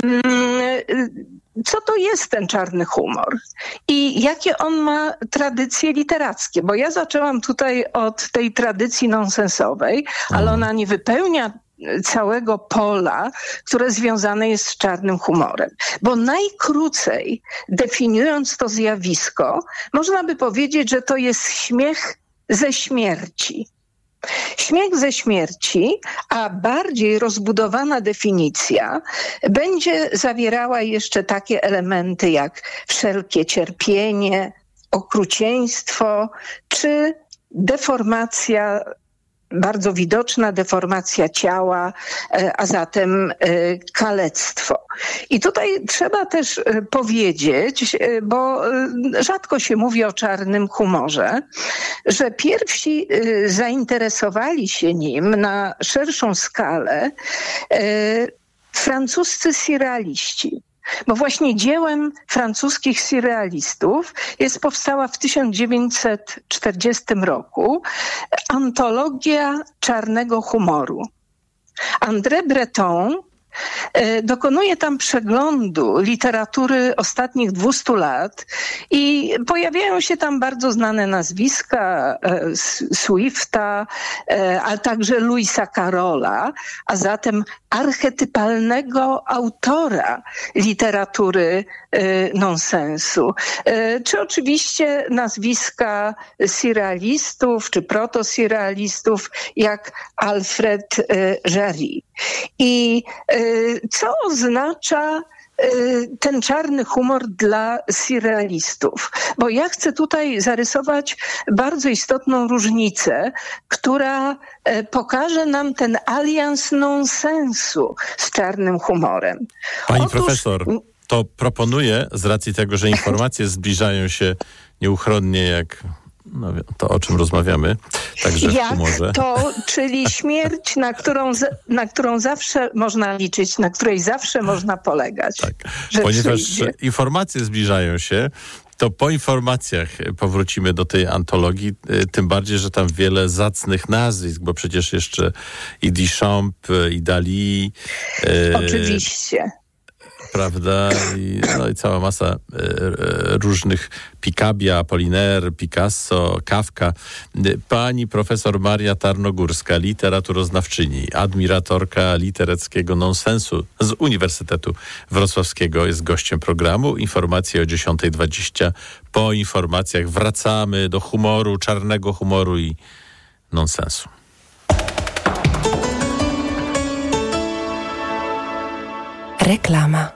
yy, co to jest ten czarny humor i jakie on ma tradycje literackie. Bo ja zaczęłam tutaj od tej tradycji nonsensowej, ale ona nie wypełnia całego pola, które związane jest z czarnym humorem. Bo najkrócej definiując to zjawisko, można by powiedzieć, że to jest śmiech ze śmierci. Śmiech ze śmierci, a bardziej rozbudowana definicja będzie zawierała jeszcze takie elementy jak wszelkie cierpienie, okrucieństwo czy deformacja, bardzo widoczna deformacja ciała, a zatem kalectwo. I tutaj trzeba też powiedzieć, bo rzadko się mówi o czarnym humorze, że pierwsi zainteresowali się nim na szerszą skalę francuscy surrealiści. Bo właśnie dziełem francuskich surrealistów jest powstała w tysiąc dziewięćset czterdziestym roku antologia czarnego humoru. André Breton Dokonuje tam przeglądu literatury ostatnich dwustu lat i pojawiają się tam bardzo znane nazwiska Swifta, ale także Lewisa Carrolla, a zatem archetypalnego autora literatury nonsensu. Czy oczywiście nazwiska surrealistów, czy proto-surrealistów, jak Alfred Jarry. I co oznacza ten czarny humor dla surrealistów? Bo ja chcę tutaj zarysować bardzo istotną różnicę, która pokaże nam ten alians nonsensu z czarnym humorem. Pani Otóż... profesor, to proponuję, z racji tego, że informacje zbliżają się nieuchronnie jak... No, to, o czym rozmawiamy, także w humorze. Jak to, czyli śmierć, na którą, na którą zawsze można liczyć, na której zawsze można polegać. Tak, ponieważ przyjdzie. Informacje zbliżają się, to po informacjach powrócimy do tej antologii, tym bardziej, że tam wiele zacnych nazwisk, bo przecież jeszcze i Duchamp, i Dali. Oczywiście. Prawda? I, no i cała masa e, różnych Picabia, Apollinaire, Picasso, Kafka. Pani profesor Maria Tarnogórska, literaturoznawczyni, admiratorka litereckiego nonsensu z Uniwersytetu Wrocławskiego, jest gościem programu. Informacje o dziesiąta dwadzieścia. Po informacjach wracamy do humoru, czarnego humoru i nonsensu. Reklama.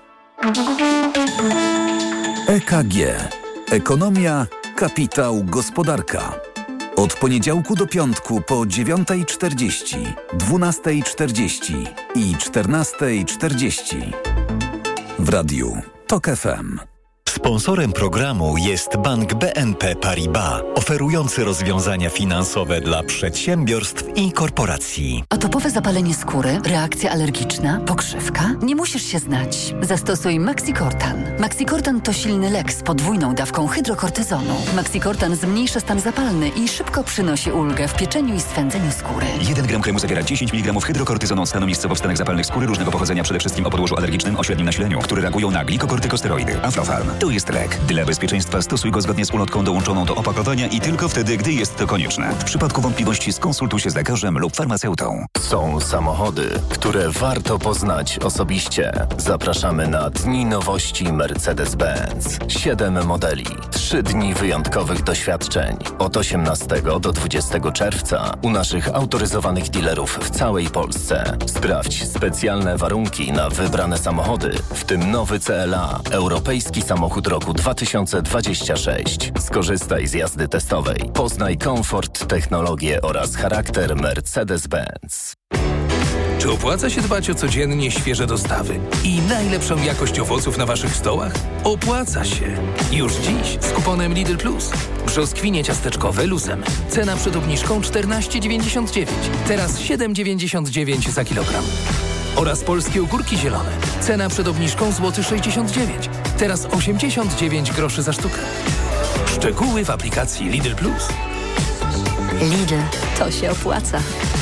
E K G. Ekonomia, kapitał, gospodarka. Od poniedziałku do piątku po dziewiąta czterdzieści, dwunasta czterdzieści i czternasta czterdzieści. W radiu TOK F M. Sponsorem programu jest Bank B N P Paribas, oferujący rozwiązania finansowe dla przedsiębiorstw i korporacji. Atopowe zapalenie skóry, reakcja alergiczna, pokrzywka? Nie musisz się znać. Zastosuj Maxicortan. Maxicortan to silny lek z podwójną dawką hydrokortyzonu. Maxicortan zmniejsza stan zapalny i szybko przynosi ulgę w pieczeniu i swędzeniu skóry. jeden gram kremu zawiera dziesięć miligramów hydrokortyzonu stanu miejscowo w stanach zapalnych skóry różnego pochodzenia, przede wszystkim o podłożu alergicznym o średnim nasileniu, które reagują na glikokortykosteroidy. Aflofarm. To jest lek. Dla bezpieczeństwa stosuj go zgodnie z ulotką dołączoną do opakowania i tylko wtedy, gdy jest to konieczne. W przypadku wątpliwości skonsultuj się z lekarzem lub farmaceutą. Są samochody, które warto poznać osobiście. Zapraszamy na Dni Nowości Mercedes-Benz. Siedem modeli. Trzy dni wyjątkowych doświadczeń. Od osiemnastego do dwudziestego czerwca u naszych autoryzowanych dealerów w całej Polsce. Sprawdź specjalne warunki na wybrane samochody, w tym nowy C L A, europejski samochód roku dwa tysiące dwudziesty szósty. Skorzystaj z jazdy testowej. Poznaj komfort, technologię oraz charakter Mercedes-Benz. Czy opłaca się dbać o codziennie świeże dostawy i najlepszą jakość owoców na waszych stołach? Opłaca się. Już dziś z kuponem Lidl Plus. Brzoskwinie ciasteczkowe luzem. Cena przed obniżką czternaście dziewięćdziesiąt dziewięć. Teraz siedem dziewięćdziesiąt dziewięć za kilogram. Oraz polskie ogórki zielone. Cena przed obniżką złoty sześćdziesiąt dziewięć. Teraz osiemdziesiąt dziewięć groszy za sztukę. Szczegóły w aplikacji Lidl Plus. Lidl, to się opłaca.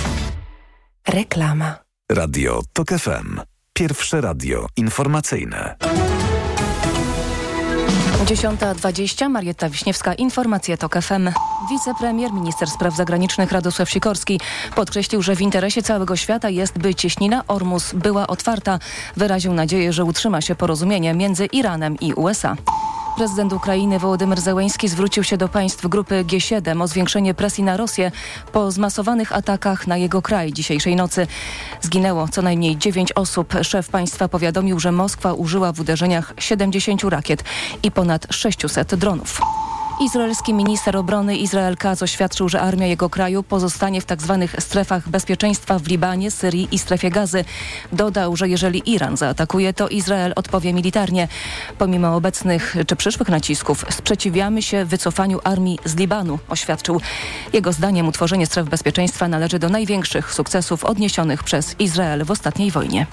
Reklama. Radio TOK F M. Pierwsze radio informacyjne. dziesiąta dwadzieścia. Marietta Wiśniewska, informacje TOK F M. Wicepremier, minister spraw zagranicznych Radosław Sikorski podkreślił, że w interesie całego świata jest, by cieśnina Ormus była otwarta. Wyraził nadzieję, że utrzyma się porozumienie między Iranem i U S A. Prezydent Ukrainy Wołodymyr Zełenski zwrócił się do państw grupy G siedem o zwiększenie presji na Rosję po zmasowanych atakach na jego kraj dzisiejszej nocy. Zginęło co najmniej dziewięć osób. Szef państwa powiadomił, że Moskwa użyła w uderzeniach siedemdziesięciu rakiet i ponad sześciuset dronów. Izraelski minister obrony Izrael Katz oświadczył, że armia jego kraju pozostanie w tzw. strefach bezpieczeństwa w Libanie, Syrii i strefie Gazy. Dodał, że jeżeli Iran zaatakuje, to Izrael odpowie militarnie. Pomimo obecnych czy przyszłych nacisków sprzeciwiamy się wycofaniu armii z Libanu, oświadczył. Jego zdaniem utworzenie stref bezpieczeństwa należy do największych sukcesów odniesionych przez Izrael w ostatniej wojnie.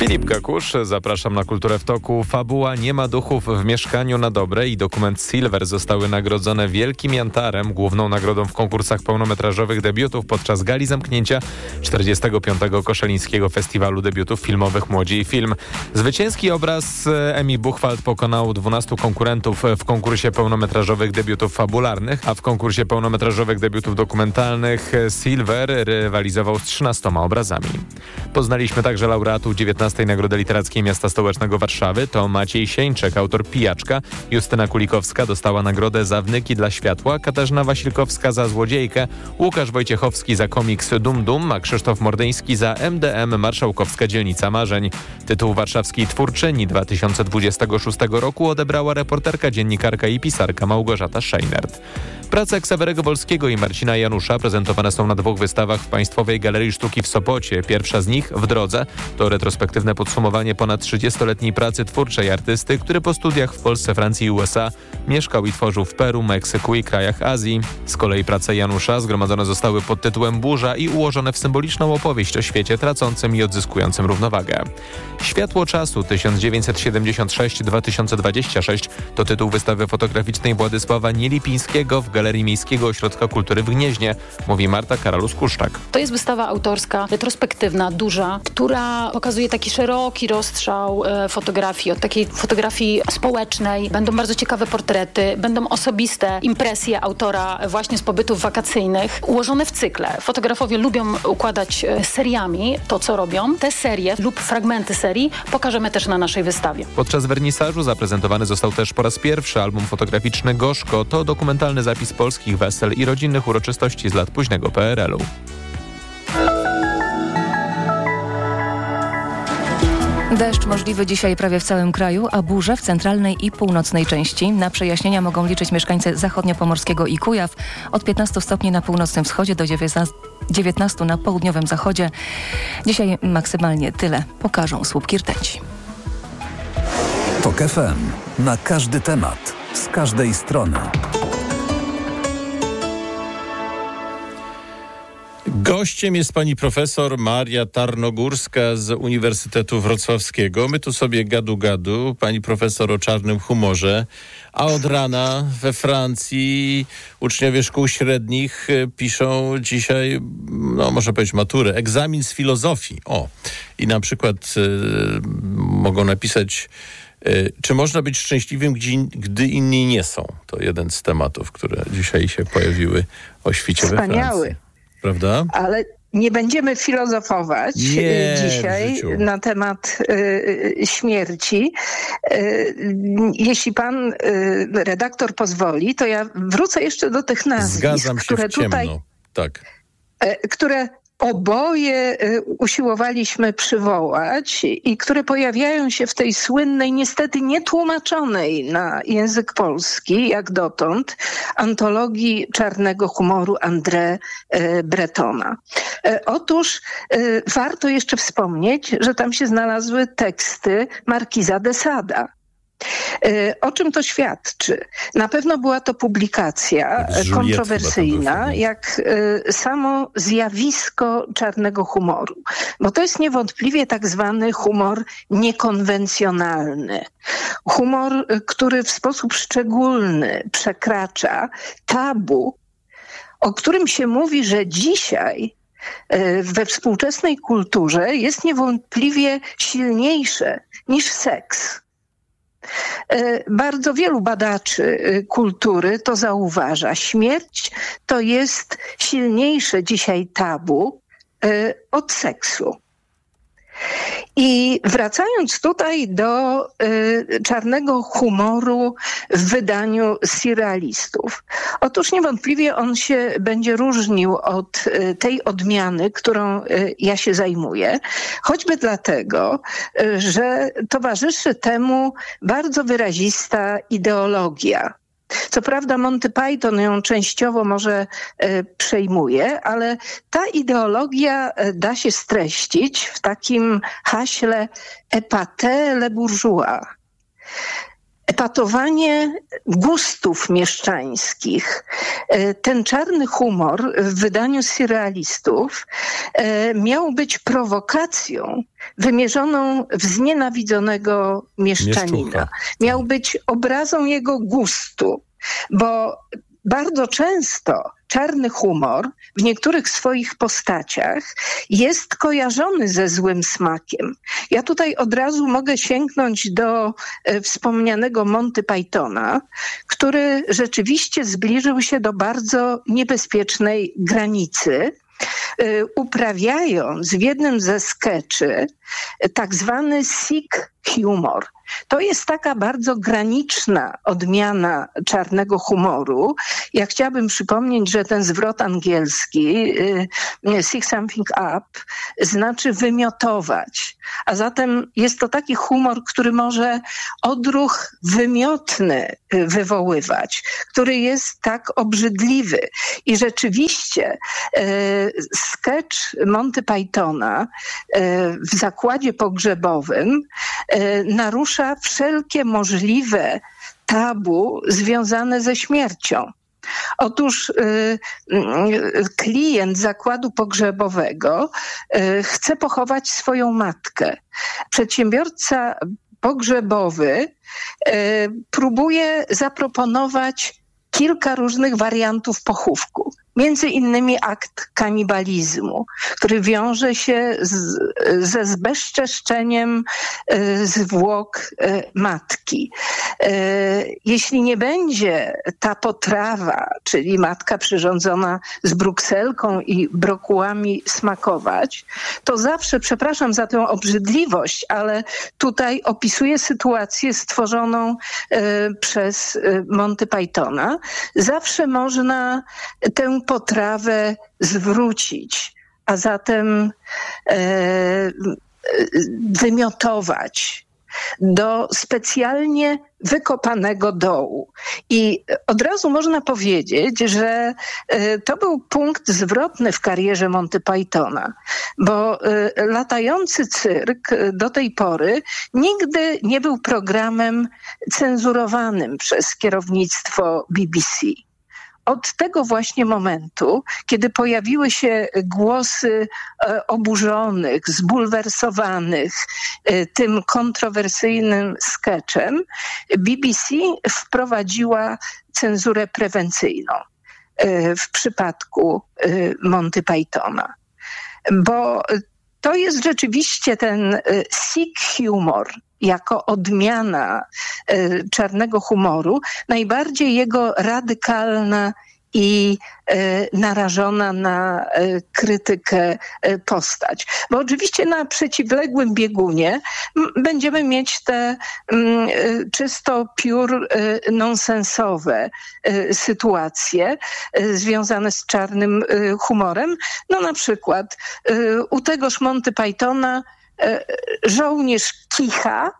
Filip Gakusz, zapraszam na Kulturę w toku. Fabuła Nie ma duchów w mieszkaniu na dobre i dokument Silver zostały nagrodzone Wielkim Jantarem, główną nagrodą w konkursach pełnometrażowych debiutów podczas gali zamknięcia czterdziestego piątego Koszalińskiego Festiwalu Debiutów Filmowych Młodzi i Film. Zwycięski obraz Emi Buchwald pokonał dwunastu konkurentów w konkursie pełnometrażowych debiutów fabularnych, a w konkursie pełnometrażowych debiutów dokumentalnych Silver rywalizował z trzynastoma obrazami. Poznaliśmy także laureatów dziewiętnastej Nagrody Literackiej Miasta Stołecznego Warszawy. To Maciej Sieńczek, autor Pijaczka. Justyna Kulikowska dostała nagrodę za Wnyki dla światła, Katarzyna Wasilkowska za Złodziejkę, Łukasz Wojciechowski za komiks Dum Dum, a Krzysztof Mordyński za M D M Marszałkowska Dzielnica Marzeń. Tytuł Warszawskiej Twórczyni dwa tysiące dwudziestego szóstego roku odebrała reporterka, dziennikarka i pisarka Małgorzata Szejnert. Prace Ksawerego Wolskiego i Marcina Janusza prezentowane są na dwóch wystawach w Państwowej Galerii Sztuki w Sopocie. Pierwsza z nich W drodze to retrospektywne podsumowanie ponad trzydziestoletniej pracy twórczej artysty, który po studiach w Polsce, Francji i U S A mieszkał i tworzył w Peru, Meksyku i krajach Azji. Z kolei prace Janusza zgromadzone zostały pod tytułem Burza i ułożone w symboliczną opowieść o świecie tracącym i odzyskującym równowagę. Światło czasu tysiąc dziewięćset siedemdziesiąt sześć do dwa tysiące dwudziestego szóstego to tytuł wystawy fotograficznej Władysława Nielipińskiego w Galerii Miejskiego Ośrodka Kultury w Gnieźnie, mówi Marta Karalus-Kuszczak. To jest wystawa autorska, retrospektywna, duża, która pokazuje taki szeroki rozstrzał e, fotografii, od takiej fotografii społecznej. Będą bardzo ciekawe portrety, będą osobiste impresje autora właśnie z pobytów wakacyjnych, ułożone w cykle. Fotografowie lubią układać e, seriami to, co robią. Te serie lub fragmenty serii pokażemy też na naszej wystawie. Podczas wernisażu zaprezentowany został też po raz pierwszy album fotograficzny Gorzko. To dokumentalny zapis polskich wesel i rodzinnych uroczystości z lat późnego P R L u. Deszcz możliwy dzisiaj prawie w całym kraju, a burze w centralnej i północnej części. Na przejaśnienia mogą liczyć mieszkańcy zachodniopomorskiego i Kujaw. Od piętnastu stopni na północnym wschodzie do dziewiętnastu na południowym zachodzie. Dzisiaj maksymalnie tyle pokażą słupki rtęci. TOK F M. Na każdy temat. Z każdej strony. Gościem jest pani profesor Maria Tarnogórska z Uniwersytetu Wrocławskiego. My tu sobie gadu-gadu, pani profesor o czarnym humorze, a od rana we Francji uczniowie szkół średnich piszą dzisiaj, no może powiedzieć maturę, egzamin z filozofii. O, i na przykład y, mogą napisać, y, czy można być szczęśliwym, gdy, gdy inni nie są. To jeden z tematów, które dzisiaj się pojawiły o świcie we Francji. Wspaniały. Prawda? Ale nie będziemy filozofować nie, dzisiaj na temat y, śmierci. Y, jeśli pan y, redaktor pozwoli, to ja wrócę jeszcze do tych nazwisk, Zgadzam się które w ciemno. tutaj, tak. y, które oboje y, usiłowaliśmy przywołać i które pojawiają się w tej słynnej, niestety nietłumaczonej na język polski, jak dotąd, antologii czarnego humoru André y, Bretona. Y, otóż y, warto jeszcze wspomnieć, że tam się znalazły teksty Markiza de Sada. O czym to świadczy? Na pewno była to publikacja kontrowersyjna, jak samo zjawisko czarnego humoru. Bo to jest niewątpliwie tak zwany humor niekonwencjonalny. Humor, który w sposób szczególny przekracza tabu, o którym się mówi, że dzisiaj we współczesnej kulturze jest niewątpliwie silniejsze niż seks. Bardzo wielu badaczy kultury to zauważa. Śmierć to jest silniejsze dzisiaj tabu od seksu. I wracając tutaj do y, czarnego humoru w wydaniu surrealistów. Otóż niewątpliwie on się będzie różnił od y, tej odmiany, którą y, ja się zajmuję, choćby dlatego, y, że towarzyszy temu bardzo wyrazista ideologia. Co prawda Monty Python ją częściowo może e, przejmuje, ale ta ideologia e, da się streścić w takim haśle épatez le bourgeois. epatowanie gustów mieszczańskich. Ten czarny humor w wydaniu surrealistów miał być prowokacją wymierzoną w znienawidzonego mieszczanina. Mieszczucha. Miał być obrazą jego gustu, bo bardzo często czarny humor w niektórych swoich postaciach jest kojarzony ze złym smakiem. Ja tutaj od razu mogę sięgnąć do e, wspomnianego Monty Pythona, który rzeczywiście zbliżył się do bardzo niebezpiecznej granicy, e, uprawiając w jednym ze skeczy e, tak zwany sick humor. To jest taka bardzo graniczna odmiana czarnego humoru. Ja chciałabym przypomnieć, że ten zwrot angielski y, sick something up znaczy wymiotować. A zatem jest to taki humor, który może odruch wymiotny wywoływać, który jest tak obrzydliwy. I rzeczywiście y, sketch Monty Pythona y, w zakładzie pogrzebowym y, narusza wszelkie możliwe tabu związane ze śmiercią. Otóż y, y, klient zakładu pogrzebowego y, chce pochować swoją matkę. Przedsiębiorca pogrzebowy y, próbuje zaproponować kilka różnych wariantów pochówku. Między innymi akt kanibalizmu, który wiąże się z, ze zbezczeszczeniem y, zwłok y, matki. Y, jeśli nie będzie ta potrawa, czyli matka przyrządzona z brukselką i brokułami smakować, to zawsze, przepraszam za tę obrzydliwość, ale tutaj opisuję sytuację stworzoną y, przez y, Monty Pythona. Zawsze można tę potrawę zwrócić, a zatem e, wymiotować do specjalnie wykopanego dołu. I od razu można powiedzieć, że e, to był punkt zwrotny w karierze Monty Pythona, bo e, latający cyrk do tej pory nigdy nie był programem cenzurowanym przez kierownictwo B B C. Od tego właśnie momentu, kiedy pojawiły się głosy e, oburzonych, zbulwersowanych e, tym kontrowersyjnym sketchem, B B C wprowadziła cenzurę prewencyjną e, w przypadku e, Monty Pythona. Bo to jest rzeczywiście ten e, sick humor, jako odmiana y, czarnego humoru, najbardziej jego radykalna i y, narażona na y, krytykę y, postać. Bo oczywiście na przeciwległym biegunie m, będziemy mieć te y, czysto pure y, nonsensowe y, sytuacje y, związane z czarnym y, humorem. No na przykład y, u tegoż Monty Pythona żołnierz kicha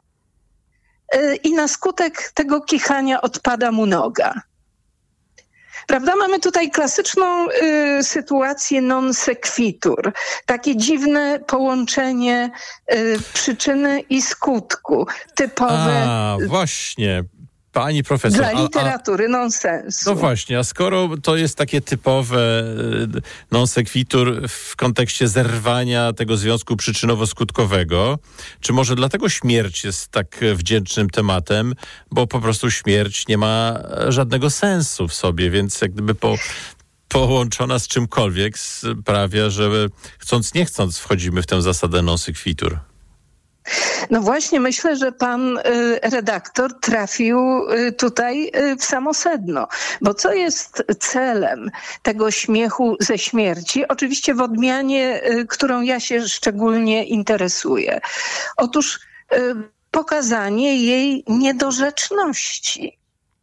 i na skutek tego kichania odpada mu noga. Prawda? Mamy tutaj klasyczną y, sytuację non sequitur. Takie dziwne połączenie y, przyczyny i skutku. Typowe... A, właśnie. Pani profesor. Dla literatury a, a, nonsensu. No właśnie, a skoro to jest takie typowe non sequitur w kontekście zerwania tego związku przyczynowo-skutkowego, czy może dlatego śmierć jest tak wdzięcznym tematem, bo po prostu śmierć nie ma żadnego sensu w sobie, więc jak gdyby po, połączona z czymkolwiek sprawia, że chcąc nie chcąc wchodzimy w tę zasadę non sequitur. No właśnie, myślę, że pan y, redaktor trafił y, tutaj y, w samo sedno. Bo co jest celem tego śmiechu ze śmierci? Oczywiście w odmianie, y, którą ja się szczególnie interesuję. Otóż y, pokazanie jej niedorzeczności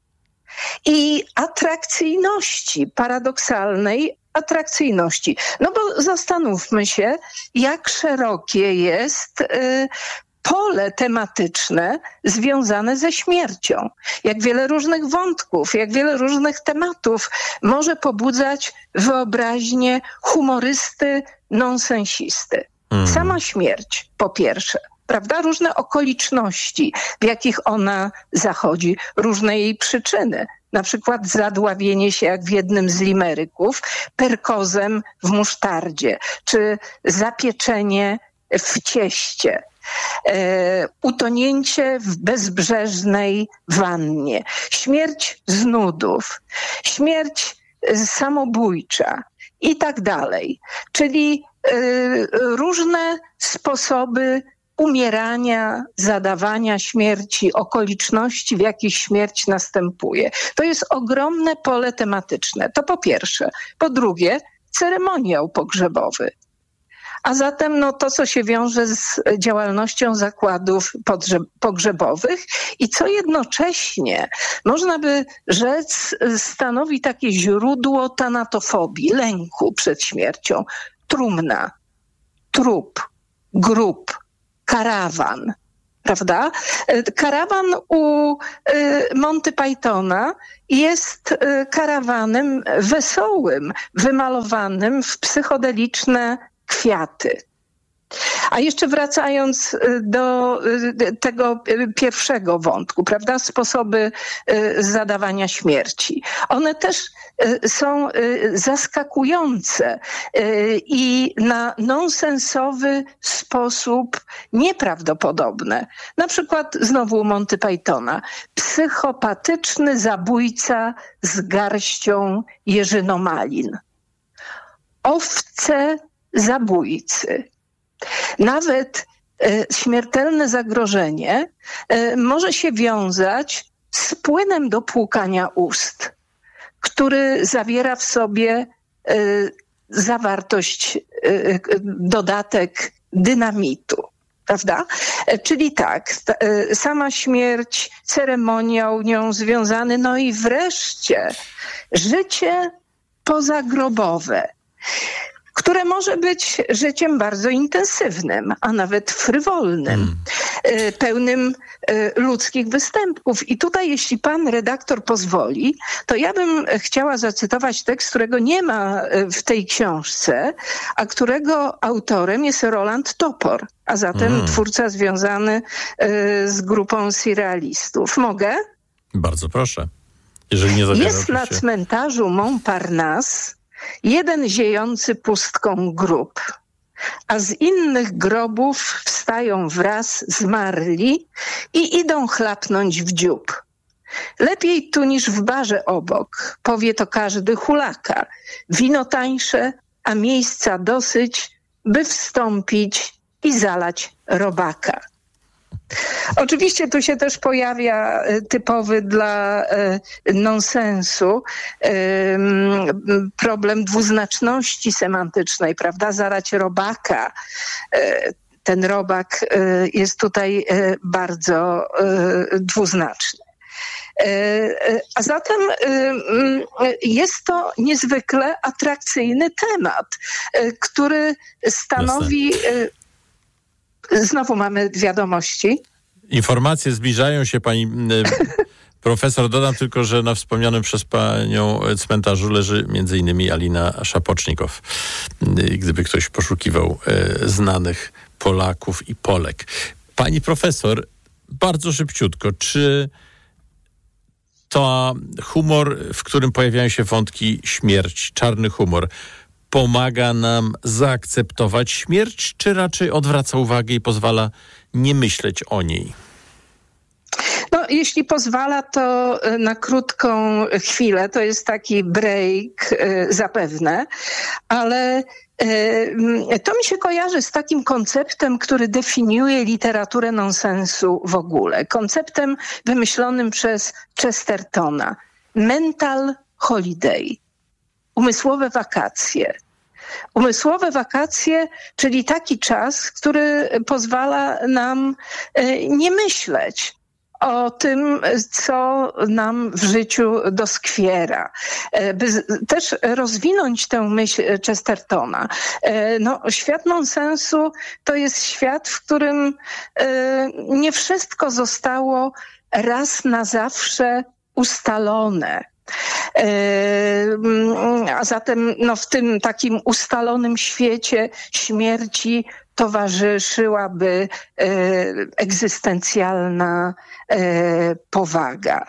i atrakcyjności, paradoksalnej atrakcyjności. No bo zastanówmy się, jak szerokie jest y, pole tematyczne związane ze śmiercią. Jak wiele różnych wątków, jak wiele różnych tematów może pobudzać wyobraźnię humorysty, nonsensisty. Mm. Sama śmierć, po pierwsze. prawda? Różne okoliczności, w jakich ona zachodzi, różne jej przyczyny. Na przykład zadławienie się, jak w jednym z limeryków, perkozem w musztardzie, czy zapieczenie w cieście. E, utonięcie w bezbrzeżnej wannie, śmierć z nudów, śmierć samobójcza i tak dalej. Czyli e, różne sposoby umierania, zadawania śmierci, okoliczności, w jakich śmierć następuje. To jest ogromne pole tematyczne. To po pierwsze. Po drugie, ceremoniał pogrzebowy. A zatem no, to, co się wiąże z działalnością zakładów pogrzebowych i co jednocześnie, można by rzec, stanowi takie źródło tanatofobii, lęku przed śmiercią. Trumna, trup, grób, karawan, prawda? Karawan u Monty Pythona jest karawanem wesołym, wymalowanym w psychodeliczne kwiaty. A jeszcze wracając do tego pierwszego wątku, prawda, sposoby zadawania śmierci. One też są zaskakujące i na nonsensowy sposób nieprawdopodobne. Na przykład znowu Monty Pythona. Psychopatyczny zabójca z garścią jeżynomalin. Owce zabójcy. Nawet e, śmiertelne zagrożenie e, może się wiązać z płynem do płukania ust, który zawiera w sobie e, zawartość, e, dodatek dynamitu. Prawda? E, czyli tak, ta, e, sama śmierć, ceremoniał nią związany, no i wreszcie życie pozagrobowe, które może być życiem bardzo intensywnym, a nawet frywolnym, mm. pełnym ludzkich występków. I tutaj, jeśli pan redaktor pozwoli, to ja bym chciała zacytować tekst, którego nie ma w tej książce, a którego autorem jest Roland Topor, a zatem mm. twórca związany z grupą surrealistów. Mogę? Bardzo proszę. Jeżeli nie zabiera, jest na cmentarzu Montparnasse jeden ziejący pustką grób, a z innych grobów wstają wraz zmarli i idą chlapnąć w dziób. Lepiej tu niż w barze obok, powie to każdy hulaka. Wino tańsze, a miejsca dosyć, by wstąpić i zalać robaka. Oczywiście tu się też pojawia typowy dla nonsensu problem dwuznaczności semantycznej, prawda? Zalać robaka. Ten robak jest tutaj bardzo dwuznaczny. A zatem jest to niezwykle atrakcyjny temat, który stanowi... Znowu mamy wiadomości. Informacje zbliżają się, pani profesor. Dodam tylko, że na wspomnianym przez panią cmentarzu leży między innymi Alina Szapocznikow. Gdyby ktoś poszukiwał znanych Polaków i Polek. Pani profesor, bardzo szybciutko, czy to humor, w którym pojawiają się wątki śmierci, czarny humor, pomaga nam zaakceptować śmierć, czy raczej odwraca uwagę i pozwala nie myśleć o niej? No, jeśli pozwala, to na krótką chwilę, to jest taki break y, zapewne, ale y, to mi się kojarzy z takim konceptem, który definiuje literaturę nonsensu w ogóle. Konceptem wymyślonym przez Chestertona. Mental holiday. Umysłowe wakacje. Umysłowe wakacje, czyli taki czas, który pozwala nam nie myśleć o tym, co nam w życiu doskwiera. By też rozwinąć tę myśl Chestertona. No, świat nonsensu to jest świat, w którym nie wszystko zostało raz na zawsze ustalone. A zatem no, w tym takim ustalonym świecie śmierci towarzyszyłaby egzystencjalna powaga.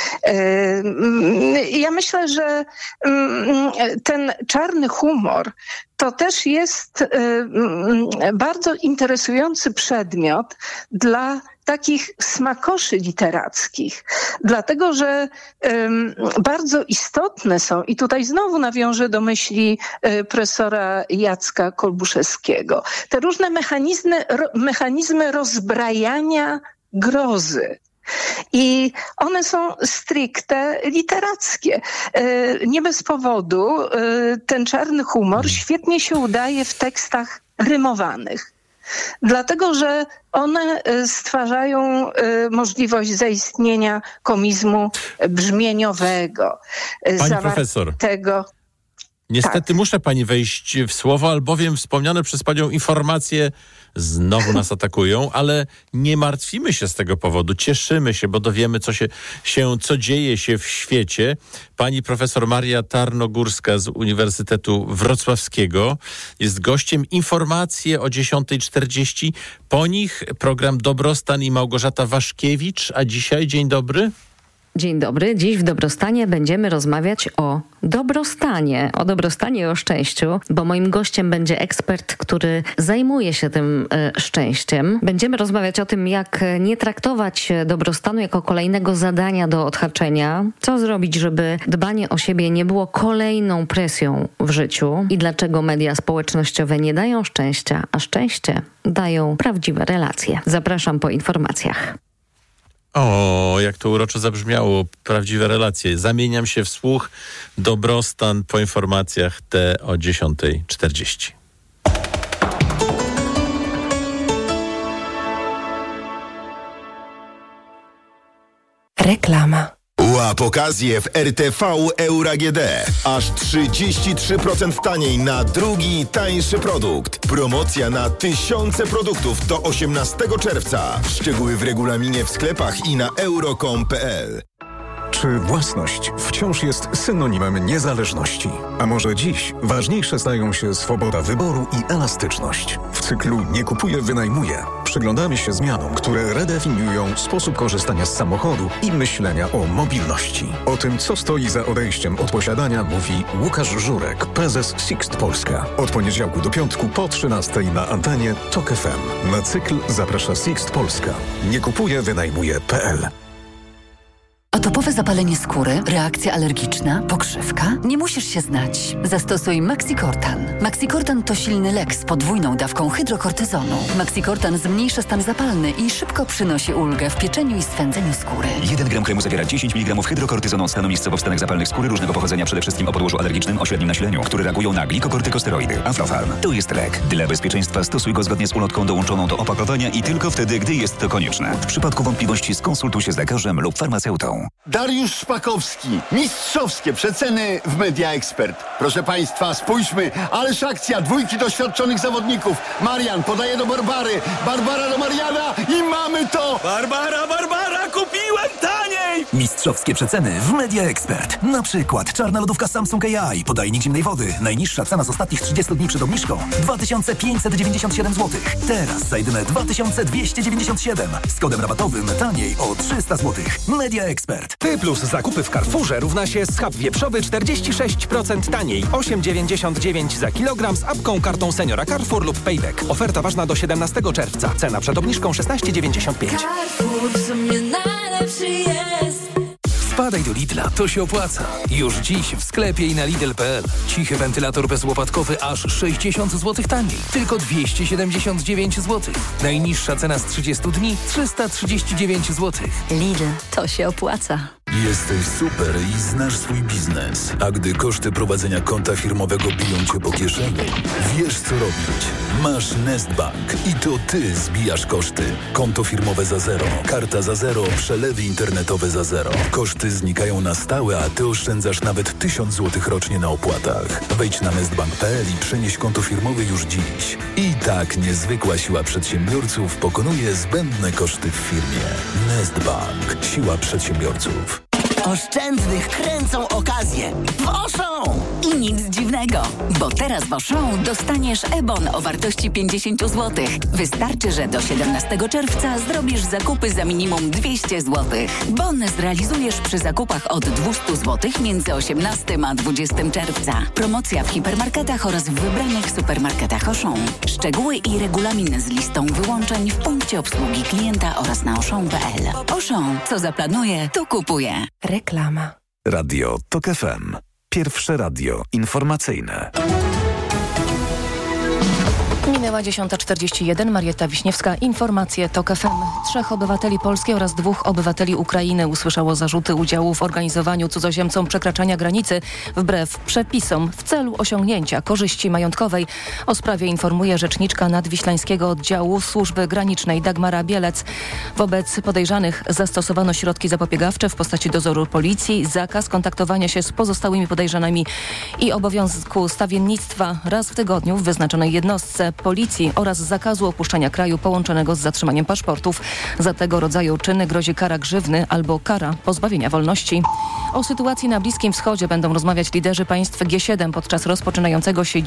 Ja myślę, że ten czarny humor to też jest bardzo interesujący przedmiot dla takich smakoszy literackich, dlatego że bardzo istotne są, i tutaj znowu nawiążę do myśli profesora Jacka Kolbuszewskiego, te różne mechanizmy, mechanizmy rozbrajania grozy. I one są stricte literackie. Nie bez powodu ten czarny humor świetnie się udaje w tekstach rymowanych. Dlatego, że one stwarzają możliwość zaistnienia komizmu brzmieniowego. Pani profesor. Niestety tak. Muszę pani wejść w słowo, albowiem wspomniane przez panią informacje znowu nas atakują, ale nie martwimy się z tego powodu. Cieszymy się, bo dowiemy, co się, się, co dzieje się w świecie. Pani profesor Maria Tarnogórska z Uniwersytetu Wrocławskiego jest gościem. Informacje o dziesiątej czterdzieści. Po nich program Dobrostan i Małgorzata Waszkiewicz. A dzisiaj dzień dobry. Dzień dobry. Dziś w Dobrostanie będziemy rozmawiać o dobrostanie, o dobrostanie i o szczęściu, bo moim gościem będzie ekspert, który zajmuje się tym y, szczęściem. Będziemy rozmawiać o tym, jak nie traktować dobrostanu jako kolejnego zadania do odhaczenia, co zrobić, żeby dbanie o siebie nie było kolejną presją w życiu i dlaczego media społecznościowe nie dają szczęścia, a szczęście dają prawdziwe relacje. Zapraszam po informacjach. O, jak to uroczo zabrzmiało. Prawdziwe relacje. Zamieniam się w słuch. Dobrostan po informacjach te o dziesiątej czterdzieści. Reklama. Łap okazję w R T V Euro A G D. Aż trzydzieści trzy procent taniej na drugi, tańszy produkt. Promocja na tysiące produktów do osiemnastego czerwca. Szczegóły w regulaminie w sklepach i na euro kropka com kropka p l. Czy własność wciąż jest synonimem niezależności? A może dziś ważniejsze stają się swoboda wyboru i elastyczność? W cyklu Nie kupuję, wynajmuję przyglądamy się zmianom, które redefiniują sposób korzystania z samochodu i myślenia o mobilności. O tym, co stoi za odejściem od posiadania, mówi Łukasz Żurek, prezes Sixt Polska. Od poniedziałku do piątku po trzynastej na antenie Tok F M. Na cykl zaprasza Sixt Polska. Nie kupuję, wynajmuję kropka p l. Atopowe zapalenie skóry, reakcja alergiczna, pokrzywka? Nie musisz się znać. Zastosuj Maxicortan. Maxicortan to silny lek z podwójną dawką hydrokortyzonu. Maxicortan zmniejsza stan zapalny i szybko przynosi ulgę w pieczeniu i swędzeniu skóry. jeden gram kremu zawiera dziesięć miligramów hydrokortyzonu stanu miejscowo w stanach zapalnych skóry różnego pochodzenia, przede wszystkim o podłożu alergicznym o średnim nasileniu, które reagują na glikokortykosteroidy. Aflofarm. To jest lek. Dla bezpieczeństwa stosuj go zgodnie z ulotką dołączoną do opakowania i tylko wtedy, gdy jest to konieczne. W przypadku wątpliwości skonsultuj się z lekarzem lub farmaceutą. Dariusz Szpakowski. Mistrzowskie przeceny w Media Expert. Proszę Państwa, spójrzmy. Ależ akcja. Dwójki doświadczonych zawodników. Marian podaje do Barbary. Barbara do Mariana i mamy to! Barbara, Barbara, kupiłem taniej! Mistrzowskie przeceny w Media Expert. Na przykład czarna lodówka Samsung A I. Podajnik zimnej wody. Najniższa cena z ostatnich trzydziestu dni przed obniżką. dwa tysiące pięćset dziewięćdziesiąt siedem złotych. Teraz za jedyne dwa tysiące dwieście dziewięćdziesiąt siedem. Z kodem rabatowym taniej o trzysta złotych. Media Expert. Ty plus zakupy w Carrefourze równa się schab wieprzowy czterdzieści sześć procent taniej. osiem dziewięćdziesiąt dziewięć za kilogram z apką, kartą seniora Carrefour lub Payback. Oferta ważna do siedemnastego czerwca. Cena przed obniżką szesnaście dziewięćdziesiąt pięć. Carrefour w sumie najlepszy jest. Wpadaj do Lidla, to się opłaca. Już dziś w sklepie i na Lidl kropka p l. Cichy wentylator bezłopatkowy aż sześćdziesiąt złotych taniej. Tylko dwieście siedemdziesiąt dziewięć złotych. Najniższa cena z trzydziestu dni trzysta trzydzieści dziewięć złotych. Lidl, to się opłaca. Jesteś super i znasz swój biznes. A gdy koszty prowadzenia konta firmowego biją cię po kieszeni, wiesz co robić. Masz Nestbank i to ty zbijasz koszty. Konto firmowe za zero, karta za zero, przelewy internetowe za zero. Koszty znikają na stałe, a ty oszczędzasz nawet tysiąc złotych rocznie na opłatach. Wejdź na nestbank kropka p l i przenieś konto firmowe już dziś. I tak niezwykła siła przedsiębiorców pokonuje zbędne koszty w firmie. Nestbank. Siła przedsiębiorców. oszczędnych kręcą okazje. W Auchan! I nic dziwnego, bo teraz w Auchan dostaniesz e-bon o wartości pięćdziesiąt złotych. Wystarczy, że do siedemnastego czerwca zrobisz zakupy za minimum dwieście złotych. Bon zrealizujesz przy zakupach od dwieście złotych między osiemnastego a dwudziestego czerwca. Promocja w hipermarketach oraz w wybranych supermarketach Auchan. Szczegóły i regulamin z listą wyłączeń w punkcie obsługi klienta oraz na auchan kropka p l. Auchan, co zaplanuje, to kupuje. Reklama. Radio TOK F M. Pierwsze radio informacyjne. Minęła dziesiąta czterdzieści jeden. Marietta Wiśniewska. Informacje TOK F M. Trzech obywateli Polski oraz dwóch obywateli Ukrainy usłyszało zarzuty udziału w organizowaniu cudzoziemcom przekraczania granicy wbrew przepisom w celu osiągnięcia korzyści majątkowej. O sprawie informuje rzeczniczka Nadwiślańskiego Oddziału Służby Granicznej Dagmara Bielec. Wobec podejrzanych zastosowano środki zapobiegawcze w postaci dozoru policji, zakaz kontaktowania się z pozostałymi podejrzanymi i obowiązku stawiennictwa raz w tygodniu w wyznaczonej jednostce policji oraz zakazu opuszczania kraju połączonego z zatrzymaniem paszportów. Za tego rodzaju czyny grozi kara grzywny albo kara pozbawienia wolności. O sytuacji na Bliskim Wschodzie będą rozmawiać liderzy państw G siedem podczas rozpoczynającego się